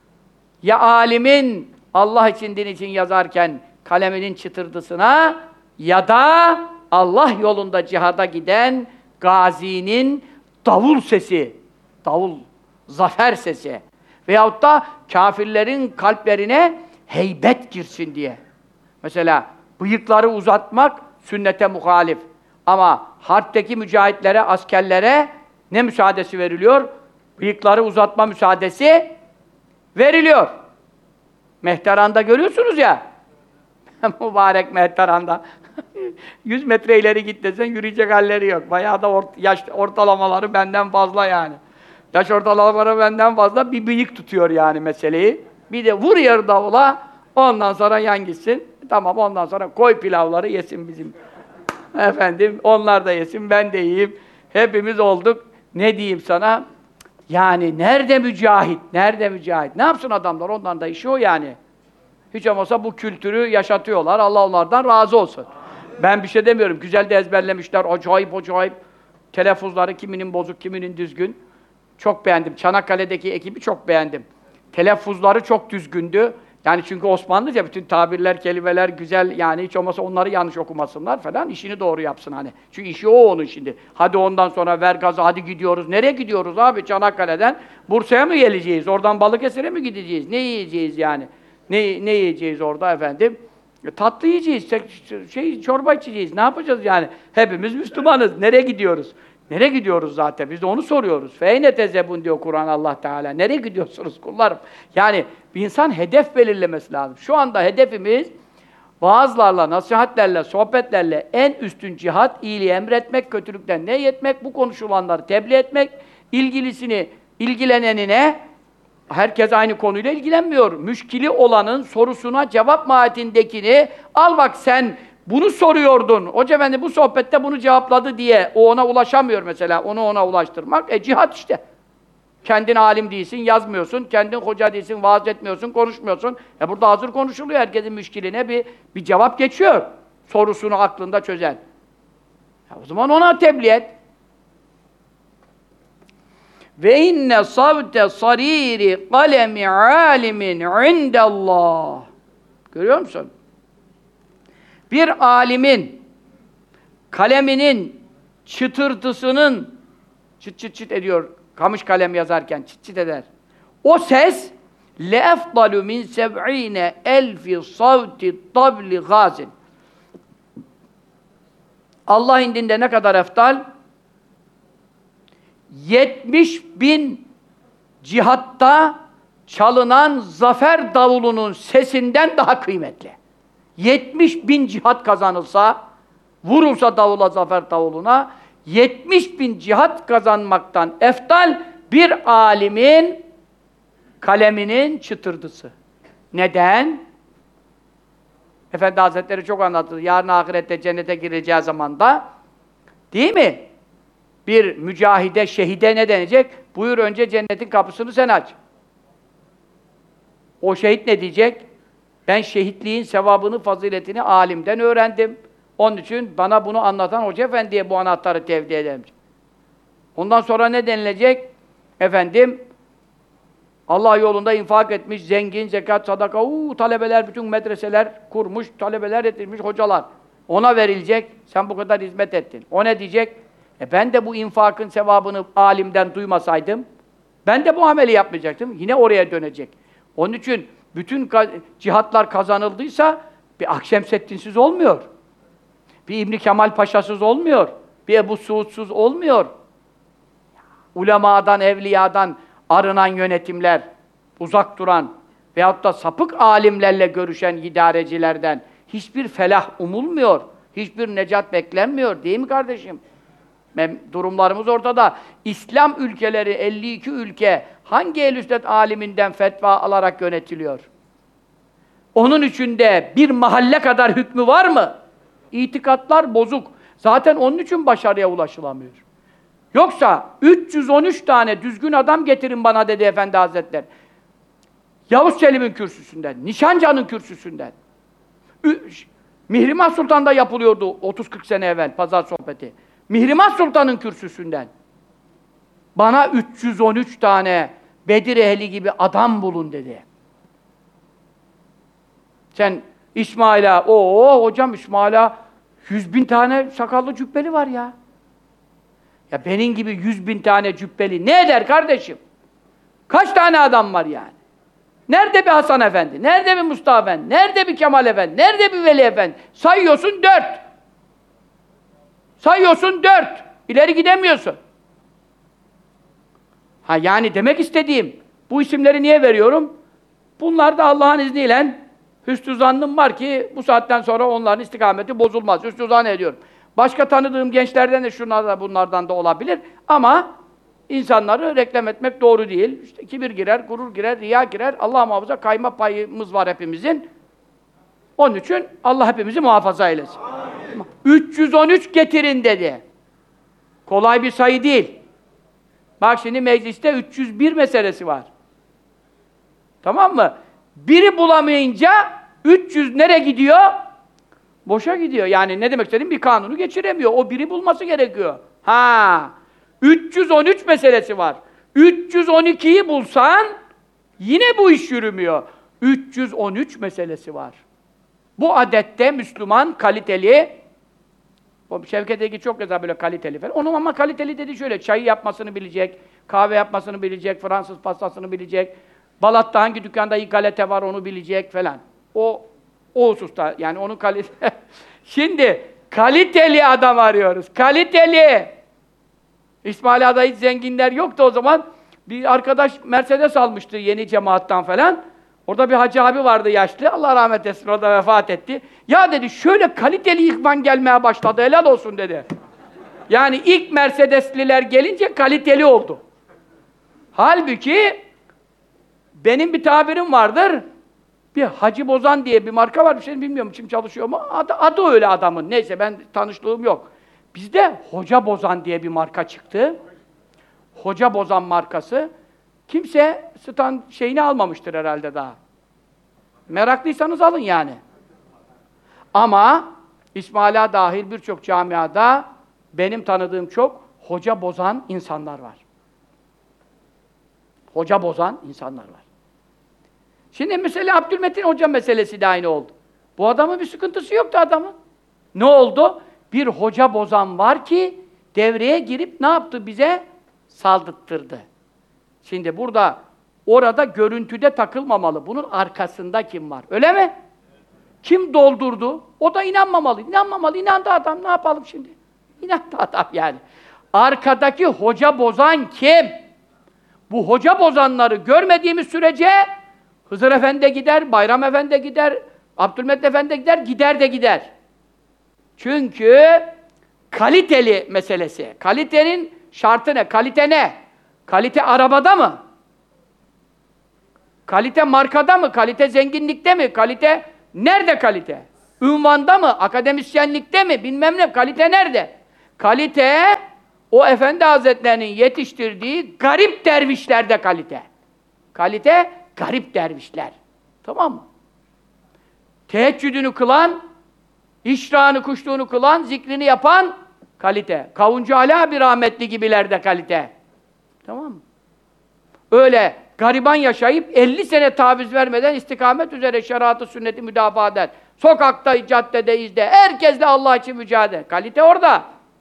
ya alimin Allah için, din için yazarken kaleminin çıtırdısına ya da Allah yolunda cihada giden gazinin davul sesi, davul, zafer sesi veyahut da kâfirlerin kalplerine heybet girsin diye. Mesela bıyıkları uzatmak sünnete muhalif. Ama harpteki mücahitlere, askerlere ne müsaadesi veriliyor? Bıyıkları uzatma müsaadesi veriliyor. Mehteran'da görüyorsunuz ya. Mübarek Mehteran'da. 100 metre ileri git desen yürüyecek halleri yok. Bayağı da yaş ortalamaları benden fazla yani. Yaş ortalamaları benden fazla, bir bıyık tutuyor yani meseleyi. Bir de vur yer davula, ondan sonra yan gitsin. Tamam, ondan sonra koy pilavları yesin bizim. Onlar da yesin, ben de yiyeyim. Hepimiz olduk. Ne diyeyim sana? Yani nerede mücahit? Nerede mücahit? Ne yapsın adamlar? Ondan da işi o yani. Hiç olmazsa bu kültürü yaşatıyorlar. Allah onlardan razı olsun. Ben bir şey demiyorum. Güzel de ezberlemişler. Acayip. Telaffuzları kiminin bozuk, kiminin düzgün. Çok beğendim. Çanakkale'deki ekibi çok beğendim. Telaffuzları çok düzgündü. Yani çünkü Osmanlıca bütün tabirler, kelimeler güzel. Yani hiç olmazsa onları yanlış okumasınlar falan. İşini doğru yapsın hani. Çünkü işi o onun şimdi. Hadi ondan sonra ver gazı, hadi gidiyoruz. Nereye gidiyoruz abi? Çanakkale'den Bursa'ya mı geleceğiz? Oradan Balıkesir'e mi gideceğiz? Ne yiyeceğiz yani? Ne yiyeceğiz orada efendim? Tatlı yiyeceğiz, çorba içeceğiz. Ne yapacağız yani? Hepimiz Müslümanız. Nereye gidiyoruz? Nereye gidiyoruz zaten? Biz de onu soruyoruz. Feyne tezebun diyor Kur'an Allah Teala. Nereye gidiyorsunuz kullarım? Yani bir insan hedef belirlemesi lazım. Şu anda hedefimiz vaazlarla, nasihatlerle, sohbetlerle en üstün cihat, iyiliği emretmek, kötülükten nehyetmek, bu konuşulanları tebliğ etmek, ilgilenenine, herkes aynı konuyla ilgilenmiyor. Müşkili olanın sorusuna cevap mahiyetindekini, al bak sen bunu soruyordun. Hoca efendi bu sohbette bunu cevapladı diye o ona ulaşamıyor mesela. Onu ona ulaştırmak. Cihat işte. Kendin alim değilsin, yazmıyorsun. Kendin hoca değilsin, vaaz etmiyorsun, konuşmuyorsun. Burada hazır konuşuluyor. Herkesin müşkiline bir cevap geçiyor. Sorusunu aklında çözen. O zaman ona tebliğ et. Ve inne savte sariri kalemi alimin indallah. Görüyor musun? Bir alimin kaleminin çıtırtısının çıt çıt çıt ediyor. Kamış kalem yazarken çıt çıt eder. O ses le'efdalu min 70.000 savti tabli gazin. Allah indinde ne kadar eftal? 70.000 cihatta çalınan zafer davulunun sesinden daha kıymetli. 70.000 cihat kazanılsa, vurulsa davula zafer davuluna 70.000 cihat kazanmaktan eftal bir alimin kaleminin çıtırdısı. Neden? Efendi Hazretleri çok anlattı. Yarın ahirette cennete girileceği zamanda değil mi? Bir mücahide, şehide ne denecek? Buyur önce cennetin kapısını sen aç. O şehit ne diyecek? Ben şehitliğin sevabını, faziletini alimden öğrendim. Onun için bana bunu anlatan Hoca Efendi'ye bu anahtarı tevdi ederim. Ondan sonra ne denilecek? Efendim, Allah yolunda infak etmiş, zengin, zekat, sadaka, talebeler, bütün medreseler kurmuş, talebeler etmiş, hocalar. Ona verilecek, sen bu kadar hizmet ettin. O ne diyecek? Ben de bu infakın sevabını alimden duymasaydım, ben de bu ameli yapmayacaktım. Yine oraya dönecek. Onun için bütün cihatlar kazanıldıysa bir Akşemseddinsiz olmuyor. Bir İbn Kemal Paşa'sız olmuyor. Bir Ebu Suud'suz olmuyor. Ulemadan, evliyadan arınan yönetimler, uzak duran veyahut da sapık alimlerle görüşen idarecilerden hiçbir felah umulmuyor. Hiçbir necat beklenmiyor. Değil mi kardeşim? Durumlarımız ortada. İslam ülkeleri, 52 ülke hangi ehl-i sünnet aliminden fetva alarak yönetiliyor? Onun içinde bir mahalle kadar hükmü var mı? İtikatlar bozuk. Zaten onun için başarıya ulaşılamıyor. Yoksa 313 tane düzgün adam getirin bana dedi Efendi Hazretleri. Yavuz Selim'in kürsüsünden, Nişancı'nın kürsüsünden. Mihrimah Sultan'da yapılıyordu 30-40 sene evvel pazar sohbeti. Mihrimah Sultan'ın kürsüsünden. Bana 313 tane Bedir ehli gibi adam bulun dedi. Sen İsmail'a, hocam İsmail'a 100.000 tane sakallı cübbeli var ya. Ya benim gibi 100.000 tane cübbeli ne eder kardeşim? Kaç tane adam var yani? Nerede bir Hasan Efendi? Nerede bir Mustafa Efendi? Nerede bir Kemal Efendi? Nerede bir Veli Efendi? Sayıyorsun 4. Sayıyorsun 4. İleri gidemiyorsun. Ha yani demek istediğim, bu isimleri niye veriyorum? Bunlar da Allah'ın izniyle hüsnü zannım var ki bu saatten sonra onların istikameti bozulmaz. Hüsnü zann ediyorum. Başka tanıdığım gençlerden de bunlardan da olabilir ama insanları reklam etmek doğru değil. İşte kibir girer, gurur girer, riya girer. Allah muhafaza kayma payımız var hepimizin. Onun için Allah hepimizi muhafaza eylesin. 313 getirin dedi. Kolay bir sayı değil. Bak şimdi mecliste 301 meselesi var. Tamam mı? Biri bulamayınca 300 nereye gidiyor? Boşa gidiyor. Yani ne demek istediğim? Bir kanunu geçiremiyor. O biri bulması gerekiyor. 313 meselesi var. 312'yi bulsan yine bu iş yürümüyor. 313 meselesi var. Bu adette Müslüman kaliteli, o Şevket Egi çok güzel böyle kaliteli falan. Onun ama kaliteli dedi şöyle, çayı yapmasını bilecek, kahve yapmasını bilecek, Fransız pastasını bilecek, Balat'ta hangi dükkanda iyi galeta var onu bilecek falan. O hususta yani onun kalite. Şimdi kaliteli adam arıyoruz. Kaliteli. İsmail Ağa'da hiç zenginler yoktu o zaman. Bir arkadaş Mercedes almıştı yeni cemaattan falan. Orada bir hacı abi vardı yaşlı. Allah rahmet etsin, o da vefat etti. Ya dedi şöyle kaliteli ihvan gelmeye başladı. Helal olsun dedi. Yani ilk Mercedesliler gelince kaliteli oldu. Halbuki benim bir tabirim vardır. Bir Hacı Bozan diye bir marka var. Bir şey bilmiyorum kim çalışıyor mu? Adı öyle adamın. Neyse ben tanıştığım yok. Bizde Hoca Bozan diye bir marka çıktı. Hoca Bozan markası. Kimse şeyini almamıştır herhalde daha. Meraklıysanız alın yani. Ama İsmail Ağa dahil birçok camiada benim tanıdığım çok hoca bozan insanlar var. Hoca bozan insanlar var. Şimdi mesela Abdülmetin Hoca meselesi de aynı oldu. Bu adamın bir sıkıntısı yoktu adamın. Ne oldu? Bir hoca bozan var ki devreye girip ne yaptı bize? Saldırttırdı. Şimdi orada görüntüde takılmamalı. Bunun arkasında kim var? Öyle mi? Kim doldurdu? O da inanmamalı. İnanmamalı. İnandı adam. Ne yapalım şimdi? İnandı adam yani. Arkadaki hoca bozan kim? Bu hoca bozanları görmediğimiz sürece Hızır Efendi gider, Bayram Efendi gider, Abdülmet Efendi gider, gider de gider. Çünkü kaliteli meselesi. Kalitenin şartı ne? Kalite ne? Kalite arabada mı? Kalite markada mı? Kalite zenginlikte mi? Kalite nerede kalite? Ünvanda mı? Akademisyenlikte mi? Bilmem ne. Kalite nerede? Kalite o Efendi Hazretlerinin yetiştirdiği garip dervişlerde kalite. Kalite garip dervişler. Tamam mı? Teheccüdünü kılan, işrahını, kuşluğunu kılan, zikrini yapan kalite. Kavuncu Ali abi rahmetli gibilerde kalite. Tamam mı? Öyle gariban yaşayıp 50 sene taviz vermeden istikamet üzere şeriatı sünneti müdafaa eder. Sokakta, caddede, izde, herkesle Allah için mücadele. Kalite orada.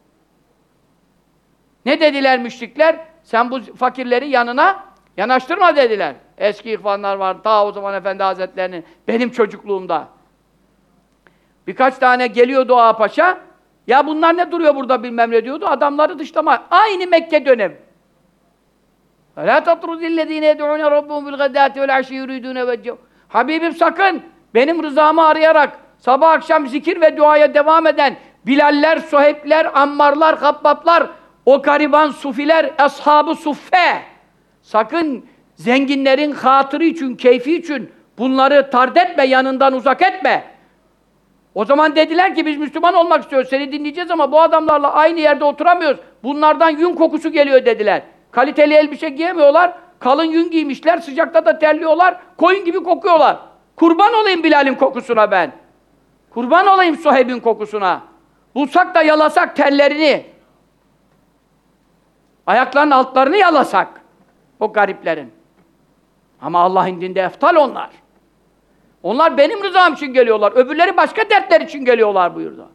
Ne dediler müşrikler? Sen bu fakirleri yanına yanaştırma dediler. Eski ihvanlar vardı, ta o zaman Efendi Hazretleri'nin, benim çocukluğumda. Birkaç tane geliyordu Ağa Paşa, ya bunlar ne duruyor burada bilmem ne diyordu, adamları dışlama. Aynı Mekke dönemi. لَا تَطْرُدِ الَّذ۪ينَ يَدْعُونَ رَبُّهُمْ بِالْغَدَّاتِ وَالْعَشِيِّ يُرِيدُونَ وَجْهَهُ. Habibim sakın, benim rızamı arayarak, sabah akşam zikir ve duaya devam eden Bilaller, Suheybler, Ammarlar, Habbablar, o gariban sufiler, ashab-ı suffe. Sakın zenginlerin hatırı için, keyfi için bunları tard etme, yanından uzak etme. O zaman dediler ki biz Müslüman olmak istiyoruz, seni dinleyeceğiz ama bu adamlarla aynı yerde oturamıyoruz. Bunlardan yün kokusu geliyor dediler. Kaliteli elbise giyemiyorlar, kalın yün giymişler, sıcakta da terliyorlar, koyun gibi kokuyorlar. Kurban olayım Bilal'in kokusuna ben. Kurban olayım Suheyb'in kokusuna. Bulsak da yalasak tellerini. Ayaklarının altlarını yalasak. O gariplerin. Ama Allah indinde eftal onlar. Onlar benim rızam için geliyorlar. Öbürleri başka dertler için geliyorlar buyurdu.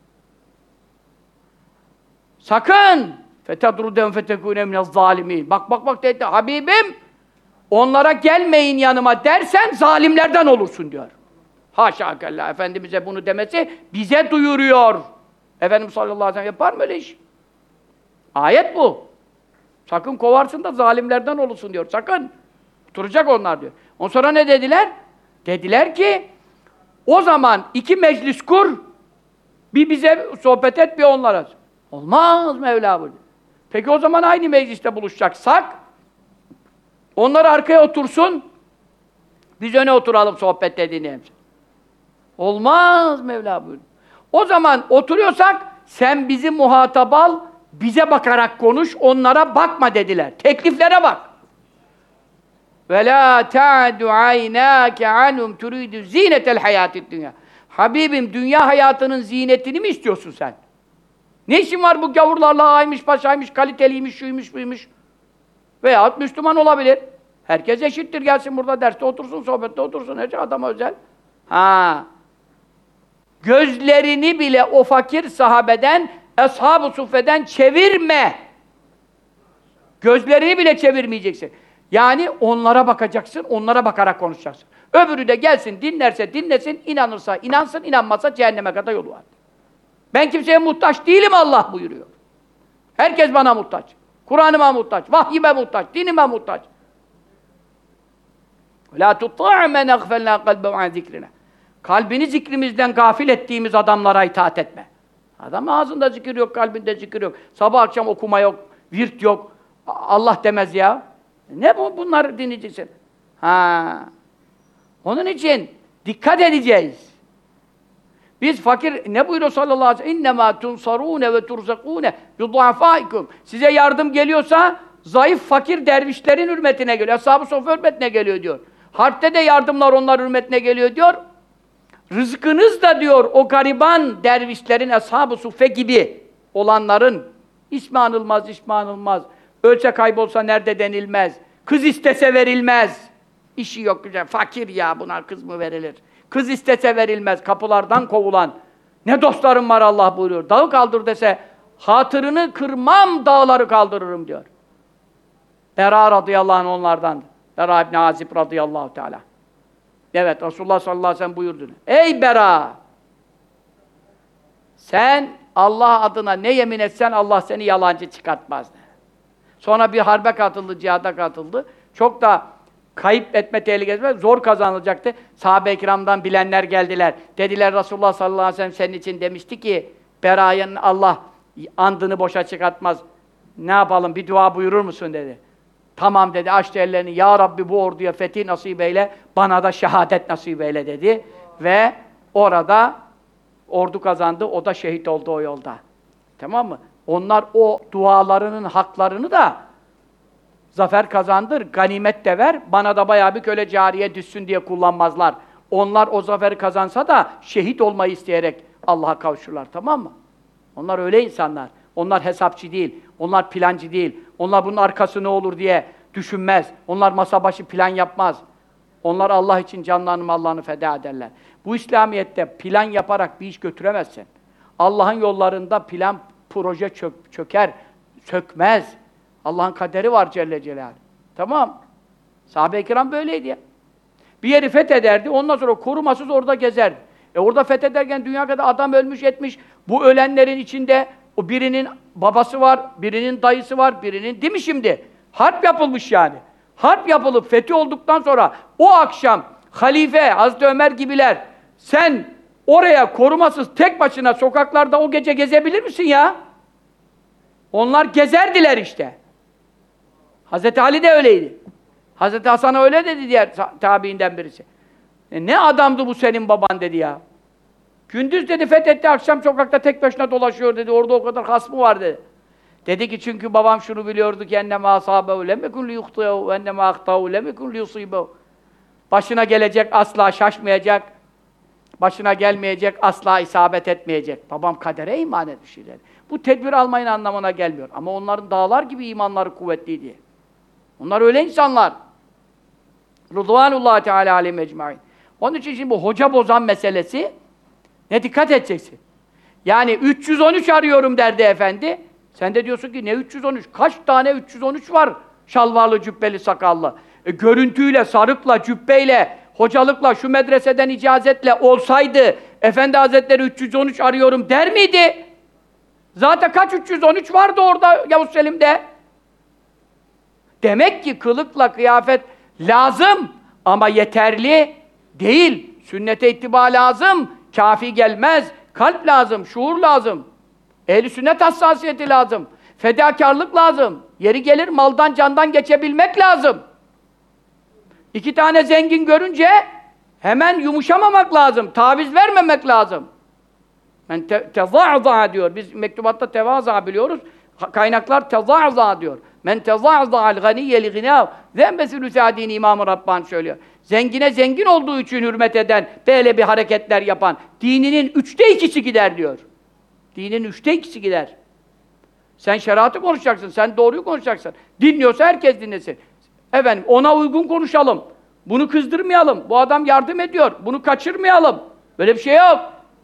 Sakın! فَتَدْرُدَنْ فَتَكُونَ مِنَ الظَّالِمِينَ Bak dedi. Habibim, onlara gelmeyin yanıma dersen zalimlerden olursun diyor. Haşa kella. Efendimiz'e bunu demesi bize duyuruyor. Efendimiz sallallahu aleyhi ve sellem yapar mı öyle iş? Ayet bu. Sakın kovarsın da zalimlerden olursun diyor. Sakın. Duracak onlar diyor. Ondan sonra ne dediler? Dediler ki o zaman 2 meclis kur, bir bize sohbet et, bir onlara. Olmaz Mevla buyurdu. Peki o zaman aynı mecliste buluşacaksak onlar arkaya otursun, biz öne oturalım sohbette dinleyelim. Olmaz Mevla buyurdu. O zaman oturuyorsak sen bizi muhatap al, bize bakarak konuş, onlara bakma dediler. Tekliflere bak. وَلَا تَعْدُ عَيْنَاكَ عَنْهُمْ تُرِيدُ زِينَةَ الْحَيَاتِ الدُّنْيَا Habibim, dünya hayatının zinetini mi istiyorsun sen? Ne işin var bu gavurlarla, aymış, paşaymış, kaliteliymiş, şuymuş, buymuş? Veyahut Müslüman olabilir. Herkes eşittir, gelsin burada derste otursun, sohbette otursun, her şey adama özel. Ha. Gözlerini bile o fakir sahabeden, ashab-ı suffeden çevirme. Gözlerini bile çevirmeyeceksin. Yani onlara bakacaksın, onlara bakarak konuşacaksın. Öbürü de gelsin, dinlerse dinlesin, inanırsa inansın, inanmazsa cehenneme kadar yolu var. Ben kimseye muhtaç değilim Allah buyuruyor. Herkes bana muhtaç. Kur'an'ıma muhtaç, vahyime muhtaç, dinime muhtaç. لَا تُطَّعْ مَنْ اَغْفَلْنَا قَلْبَهُ عَنْ ذِكْرِنَا Kalbini zikrimizden gafil ettiğimiz adamlara itaat etme. Adam ağzında zikir yok, kalbinde zikir yok. Sabah akşam okuma yok, virt yok. Allah demez ya. Ne bu? Bunları dinleyeceksin. Ha. Onun için dikkat edeceğiz. Biz fakir, ne buyuruyor sallallahu aleyhi ve sellem? اِنَّمَا تُنْصَرُونَ وَتُرْزَقُونَ بِضُعَفَائِكُمْ Size yardım geliyorsa, zayıf fakir dervişlerin hürmetine geliyor. Ashab-ı sofya hürmetine geliyor diyor. Harpte de yardımlar onlar hürmetine geliyor diyor. Rızkınız da diyor, o gariban dervişlerin, ashab-ı suffe gibi olanların ismi anılmaz, ismi anılmaz. Ölse kaybolsa nerede denilmez. Kız istese verilmez. İşi yok güzel. Fakir ya, buna kız mı verilir? Kız istese verilmez. Kapılardan kovulan. Ne dostlarım var Allah buyuruyor. Dağı kaldır dese, hatırını kırmam, dağları kaldırırım diyor. Bera radıyallahu anh onlardan. Bera İbni Azib radıyallahu teala. Evet, Resulullah sallallahu aleyhi ve sellem buyurdu. Ey Bera! Sen Allah adına ne yemin etsen Allah seni yalancı çıkartmaz. Sonra bir harbe katıldı, cihada katıldı. Çok da Kayıp etme tehlikesi var. Zor kazanılacaktı. Sahabe-i kiramdan bilenler geldiler. Dediler Resulullah sallallahu aleyhi ve sellem senin için demişti ki Bera'nın Allah andını boşa çıkartmaz. Ne yapalım? Bir dua buyurur musun dedi. Tamam dedi. Açtı ellerini. Ya Rabbi bu orduya fethi nasip eyle. Bana da şehadet nasip eyle dedi. Ve orada ordu kazandı. O da şehit oldu o yolda. Tamam mı? Onlar o dualarının haklarını da zafer kazandır, ganimet de ver, bana da bayağı bir köle cariye düşsün diye kullanmazlar. Onlar o zaferi kazansa da şehit olmayı isteyerek Allah'a kavuşurlar, tamam mı? Onlar öyle insanlar. Onlar hesapçı değil, onlar plancı değil. Onlar bunun arkası ne olur diye düşünmez. Onlar masa başı plan yapmaz. Onlar Allah için canlarını mallarını feda ederler. Bu İslamiyet'te plan yaparak bir iş götüremezsin. Allah'ın yollarında plan, proje çöker, sökmez. Allah'ın kaderi var Celle Celaluhu. Tamam. Sahabe-i kiram böyleydi ya. Bir yeri fethederdi, ondan sonra korumasız orada gezerdi. Orada fethederken dünya kadar adam ölmüş etmiş. Bu ölenlerin içinde o birinin babası var, birinin dayısı var, birinin... Değil mi şimdi? Harp yapılmış yani. Harp yapılıp fethi olduktan sonra o akşam halife, Hazreti Ömer gibiler sen oraya korumasız tek başına sokaklarda o gece gezebilir misin ya? Onlar gezerdiler işte. Hazreti Ali de öyleydi. Hazreti Hasan'a öyle dedi diğer tabiinden birisi. Ne adamdı bu senin baban dedi ya. Gündüz dedi fethetti, akşam sokakta tek başına dolaşıyor dedi. Orada o kadar hasmı var dedi. Dedi ki çünkü babam şunu biliyordu ki enneme asâbehu lemmekun liyuhtiyehu ve enneme ahtahu lemmekun liyusîbehu. Başına gelecek asla şaşmayacak. Başına gelmeyecek asla isabet etmeyecek. Babam kadere iman etmiş dedi. Bu tedbir almayın anlamına gelmiyor. Ama onların dağlar gibi imanları kuvvetliydi. Onlar öyle insanlar. Rıdvanullahi Teala aleyhim ecmaîn. Onun için şimdi bu hoca bozan meselesi ne dikkat edeceksin. Yani 313 arıyorum derdi efendi. Sen de diyorsun ki ne 313? Kaç tane 313 var? Şalvarlı, cübbeli, sakallı. Görüntüyle, sarıkla, cübbeyle, hocalıkla, şu medreseden icazetle olsaydı Efendi Hazretleri 313 arıyorum der miydi? Zaten kaç 313 vardı orada Yavuz Selim'de? Demek ki kılıkla kıyafet lazım ama yeterli değil. Sünnete ittiba lazım, kafi gelmez. Kalp lazım, şuur lazım. Ehl-i sünnet hassasiyeti lazım. Fedakarlık lazım. Yeri gelir maldan candan geçebilmek lazım. İki tane zengin görünce hemen yumuşamamak lazım. Taviz vermemek lazım. Yani tezâzâ diyor. Biz mektubatta tevâzâ biliyoruz. Kaynaklar tezâzâ diyor. Men tezâzâ'al ganiyye li gınâv. Zembesülü sâdîni İmam-ı Rabbani söylüyor. Zengine zengin olduğu için hürmet eden, böyle bir hareketler yapan, dininin 2/3 gider diyor. Dinin 2/3 gider. Sen şeriatı konuşacaksın, sen doğruyu konuşacaksın. Dinliyorsa herkes dinlesin. Efendim, ona uygun konuşalım. Bunu kızdırmayalım. Bu adam yardım ediyor. Bunu kaçırmayalım. Böyle bir şey yok.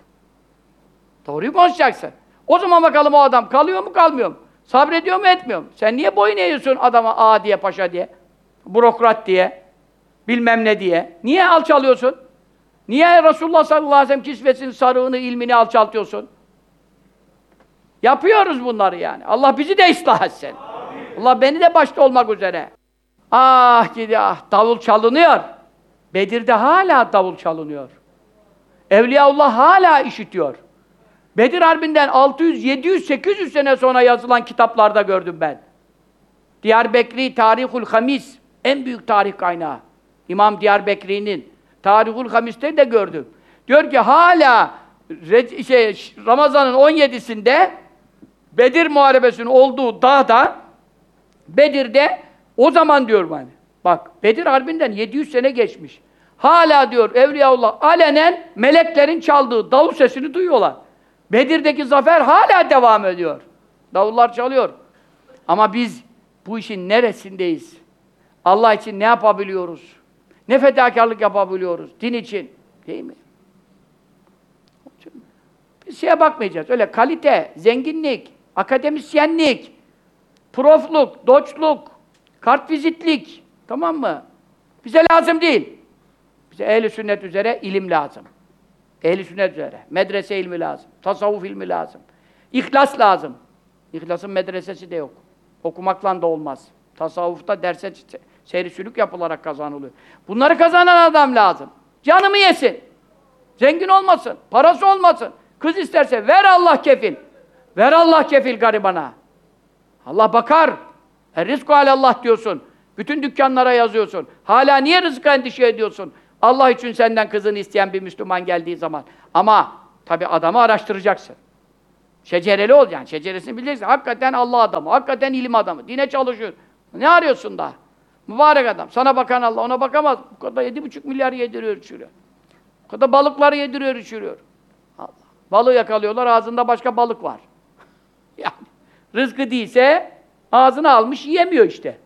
Doğruyu konuşacaksın. O zaman bakalım o adam kalıyor mu, kalmıyor mu? Sabrediyor mu, etmiyor mu? Sen niye boyun eğiyorsun adama ağa diye, paşa diye? Bürokrat diye, bilmem ne diye. Niye alçalıyorsun? Niye Resulullah sallallahu aleyhi ve sellem kisvesini, sarığını, ilmini alçaltıyorsun? Yapıyoruz bunları yani. Allah bizi de ıslah etsin. Allah beni de başta olmak üzere. Ah gidi ah, davul çalınıyor. Bedir'de hala davul çalınıyor. Evliyaullah hala işitiyor. Bedir Harbi'nden 600, 700, 800 sene sonra yazılan kitaplarda gördüm ben. Diyarbekri Tarihul Hamis, en büyük tarih kaynağı. İmam Diyarbekri'nin Tarihul Hamis'te de gördüm. Diyor ki hala Ramazan'ın 17'sinde Bedir Muharebesi'nin olduğu dağda, Bedir'de o zaman diyor hani. Bak Bedir Harbi'nden 700 sene geçmiş. Hala diyor Evliyaullah alenen meleklerin çaldığı davul sesini duyuyorlar. Bedir'deki zafer hala devam ediyor. Davullar çalıyor. Ama biz bu işin neresindeyiz? Allah için ne yapabiliyoruz? Ne fedakarlık yapabiliyoruz? Din için. Değil mi? Biz şeye bakmayacağız. Öyle kalite, zenginlik, akademisyenlik, profluk, doçluk, kartvizitlik. Tamam mı? Bize lazım değil. Bize ehl-i sünnet üzere ilim lazım. Ehl-i sünnet üzere. Medrese ilmi lazım. Tasavvuf ilmi lazım. İhlas lazım. İhlasın medresesi de yok. Okumakla da olmaz. Tasavvufta derse Seyri sülük yapılarak kazanılıyor. Bunları kazanan adam lazım. Canımı yesin. Zengin olmasın. Parası olmasın. Kız isterse ver Allah kefil. Ver Allah kefil garibana. Allah bakar. Rizku alallah diyorsun. Bütün dükkanlara yazıyorsun. Hala niye rızka endişe ediyorsun? Allah için senden kızını isteyen bir Müslüman geldiği zaman. Ama tabi adamı araştıracaksın. Şecereli ol yani. Şeceresini bileceksin. Hakikaten Allah adamı. Hakikaten ilim adamı. Dine çalışıyor. Ne arıyorsun daha? Mübarek adam. Sana bakan Allah. Ona bakamaz. Bu kadar 7,5 milyar yediriyor, içiriyor. Bu kadar balıkları yediriyor, içiriyor. Allah. Balığı yakalıyorlar. Ağzında başka balık var. Yani rızkı değilse ağzına almış yiyemiyor işte.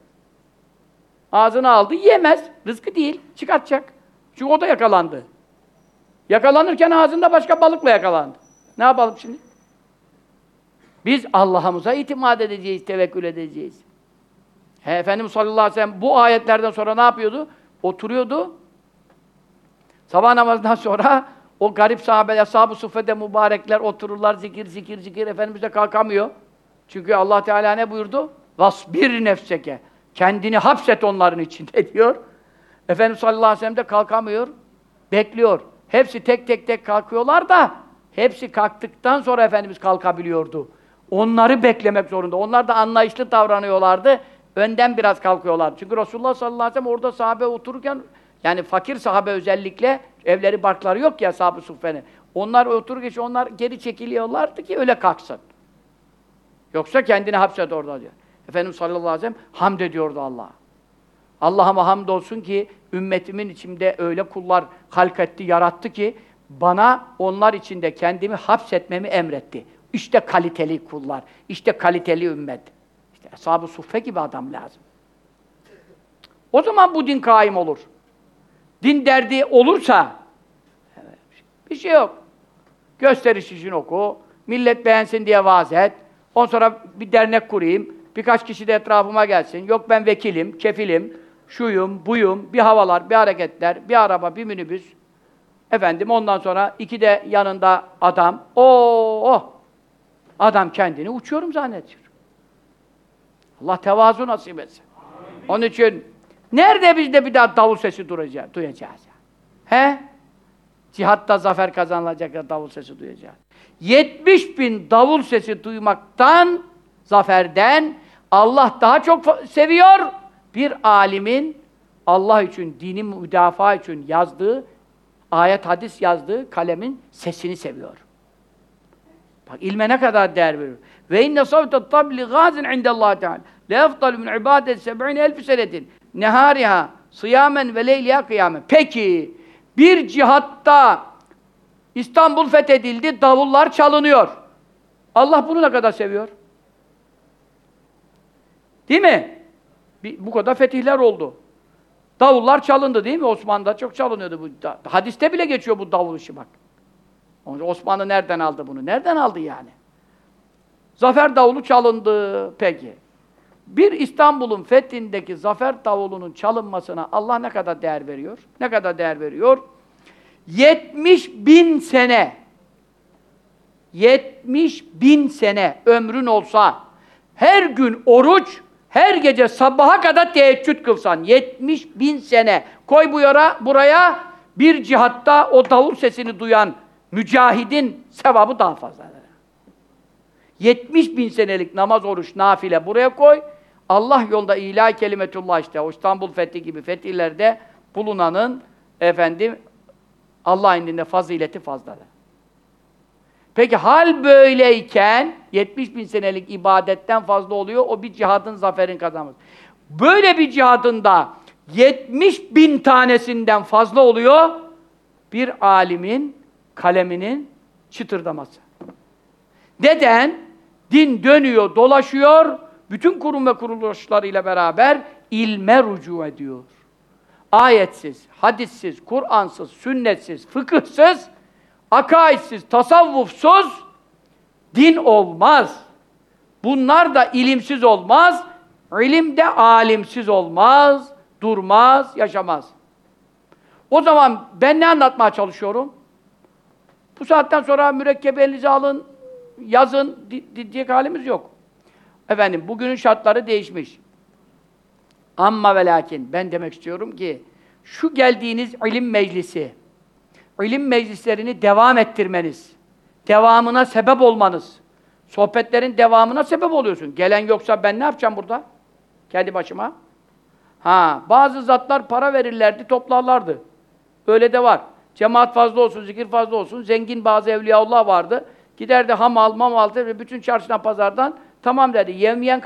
Ağzına aldı yiyemez. Rızkı değil. Çıkartacak. Çünkü o da yakalandı. Yakalanırken ağzında başka balıkla yakalandı. Ne yapalım şimdi? Biz Allah'ımıza itimat edeceğiz, tevekkül edeceğiz. Efendimiz sallallahu aleyhi ve sellem bu ayetlerden sonra ne yapıyordu? Oturuyordu. Sabah namazından sonra o garip sahabeler, ashab-ı suffede mübarekler otururlar, zikir. Efendimiz de kalkamıyor. Çünkü Allah Teala ne buyurdu? Vasbir nefseke. Kendini hapset onların içinde diyor. Efendimiz sallallahu aleyhi ve sellem de kalkamıyor. Bekliyor. Hepsi tek kalkıyorlar da hepsi kalktıktan sonra Efendimiz kalkabiliyordu. Onları beklemek zorunda. Onlar da anlayışlı davranıyorlardı. Önden biraz kalkıyorlar. Çünkü Resulullah sallallahu aleyhi ve sellem orada sahabe otururken, yani fakir sahabe özellikle, evleri barkları yok ya ashab-ı suffenin. Onlar otururken onlar geri çekiliyorlardı ki öyle kalksın. Yoksa kendini hapset orada diyor. Efendimiz sallallahu aleyhi ve sellem hamd ediyordu Allah'a. Allah'ıma hamdolsun ki ümmetimin içinde öyle kullar halketti, yarattı ki bana onlar içinde kendimi hapsetmemi emretti. İşte kaliteli kullar, işte kaliteli ümmet. İşte ashab-ı suffe gibi adam lazım. O zaman bu din kaim olur. Din derdi olursa bir şey yok. Gösteriş için oku, millet beğensin diye vaaz et, ondan sonra bir dernek kurayım, birkaç kişi de etrafıma gelsin, yok ben vekilim, kefilim, şuyum, buyum, bir havalar, bir hareketler, bir araba, bir minibüs. Efendim ondan sonra iki de yanında adam, adam kendini uçuyorum zannediyor. Allah tevazu nasip etsin. Onun için nerede biz de bir daha davul sesi duyacağız? He? Cihatta zafer kazanılacak ya davul sesi duyacağız. 70.000 davul sesi duymaktan, zaferden Allah daha çok seviyor. Bir alimin Allah için, dini müdafaa için yazdığı, ayet hadis yazdığı kalemin sesini seviyor. Bak ilme ne kadar değer veriyor. Ve inne savtet tabli gazin indellahi teala. La efdalu min ibadet 70.000 senetin. Nehariha sıyamen ve leyliha kıyamen. Peki bir cihatta İstanbul fethedildi, davullar çalınıyor. Allah bunu ne kadar seviyor? Değil mi? Bu kadar fetihler oldu. Davullar çalındı değil mi? Osmanlı'da çok çalınıyordu bu. Hadiste bile geçiyor bu davul işi bak. Osmanlı nereden aldı bunu? Nereden aldı yani? Zafer davulu çalındı. Peki. Bir İstanbul'un fethindeki zafer davulunun çalınmasına Allah ne kadar değer veriyor? Ne kadar değer veriyor? 70.000 sene 70.000 sene ömrün olsa her gün oruç, her gece sabaha kadar teheccüd kılsan 70.000 sene koy buraya bir cihatta o davul sesini duyan mücahidin sevabı daha fazla. 70.000 senelik namaz, oruç, nafile buraya koy. Allah yolunda ilahi kelimetullah işte o İstanbul fethi gibi fetihlerde bulunanın Allah indinde fazileti fazladır. Peki hal böyleyken 70.000 senelik ibadetten fazla oluyor o bir cihadın zaferin kazanması. Böyle bir cihadın da 70.000 tanesinden fazla oluyor bir alimin kaleminin çıtırdaması. Neden? Din dönüyor, dolaşıyor, bütün kurum ve kuruluşlarıyla beraber ilme rücu ediyor. Ayetsiz, hadissiz, Kur'ansız, sünnetsiz, fıkıhsız, akaidsiz, tasavvufsuz din olmaz. Bunlar da ilimsiz olmaz, ilim de alimsiz olmaz, durmaz, yaşamaz. O zaman ben ne anlatmaya çalışıyorum? Bu saatten sonra mürekkebe elinize alın, yazın diyecek halimiz yok. Efendim, bugünün şartları değişmiş. Amma ve lakin, ben demek istiyorum ki, şu geldiğiniz ilim meclisi, ilim meclislerini devam ettirmeniz, devamına sebep olmanız, sohbetlerin devamına sebep oluyorsun. Gelen yoksa ben ne yapacağım burada? Kendi başıma. Bazı zatlar para verirlerdi, toplarlardı. Öyle de var. Cemaat fazla olsun, zikir fazla olsun. Zengin bazı evliyaullah vardı. Giderdi hamal, mamal, bütün çarşıdan, pazardan tamam derdi. Yevmiyen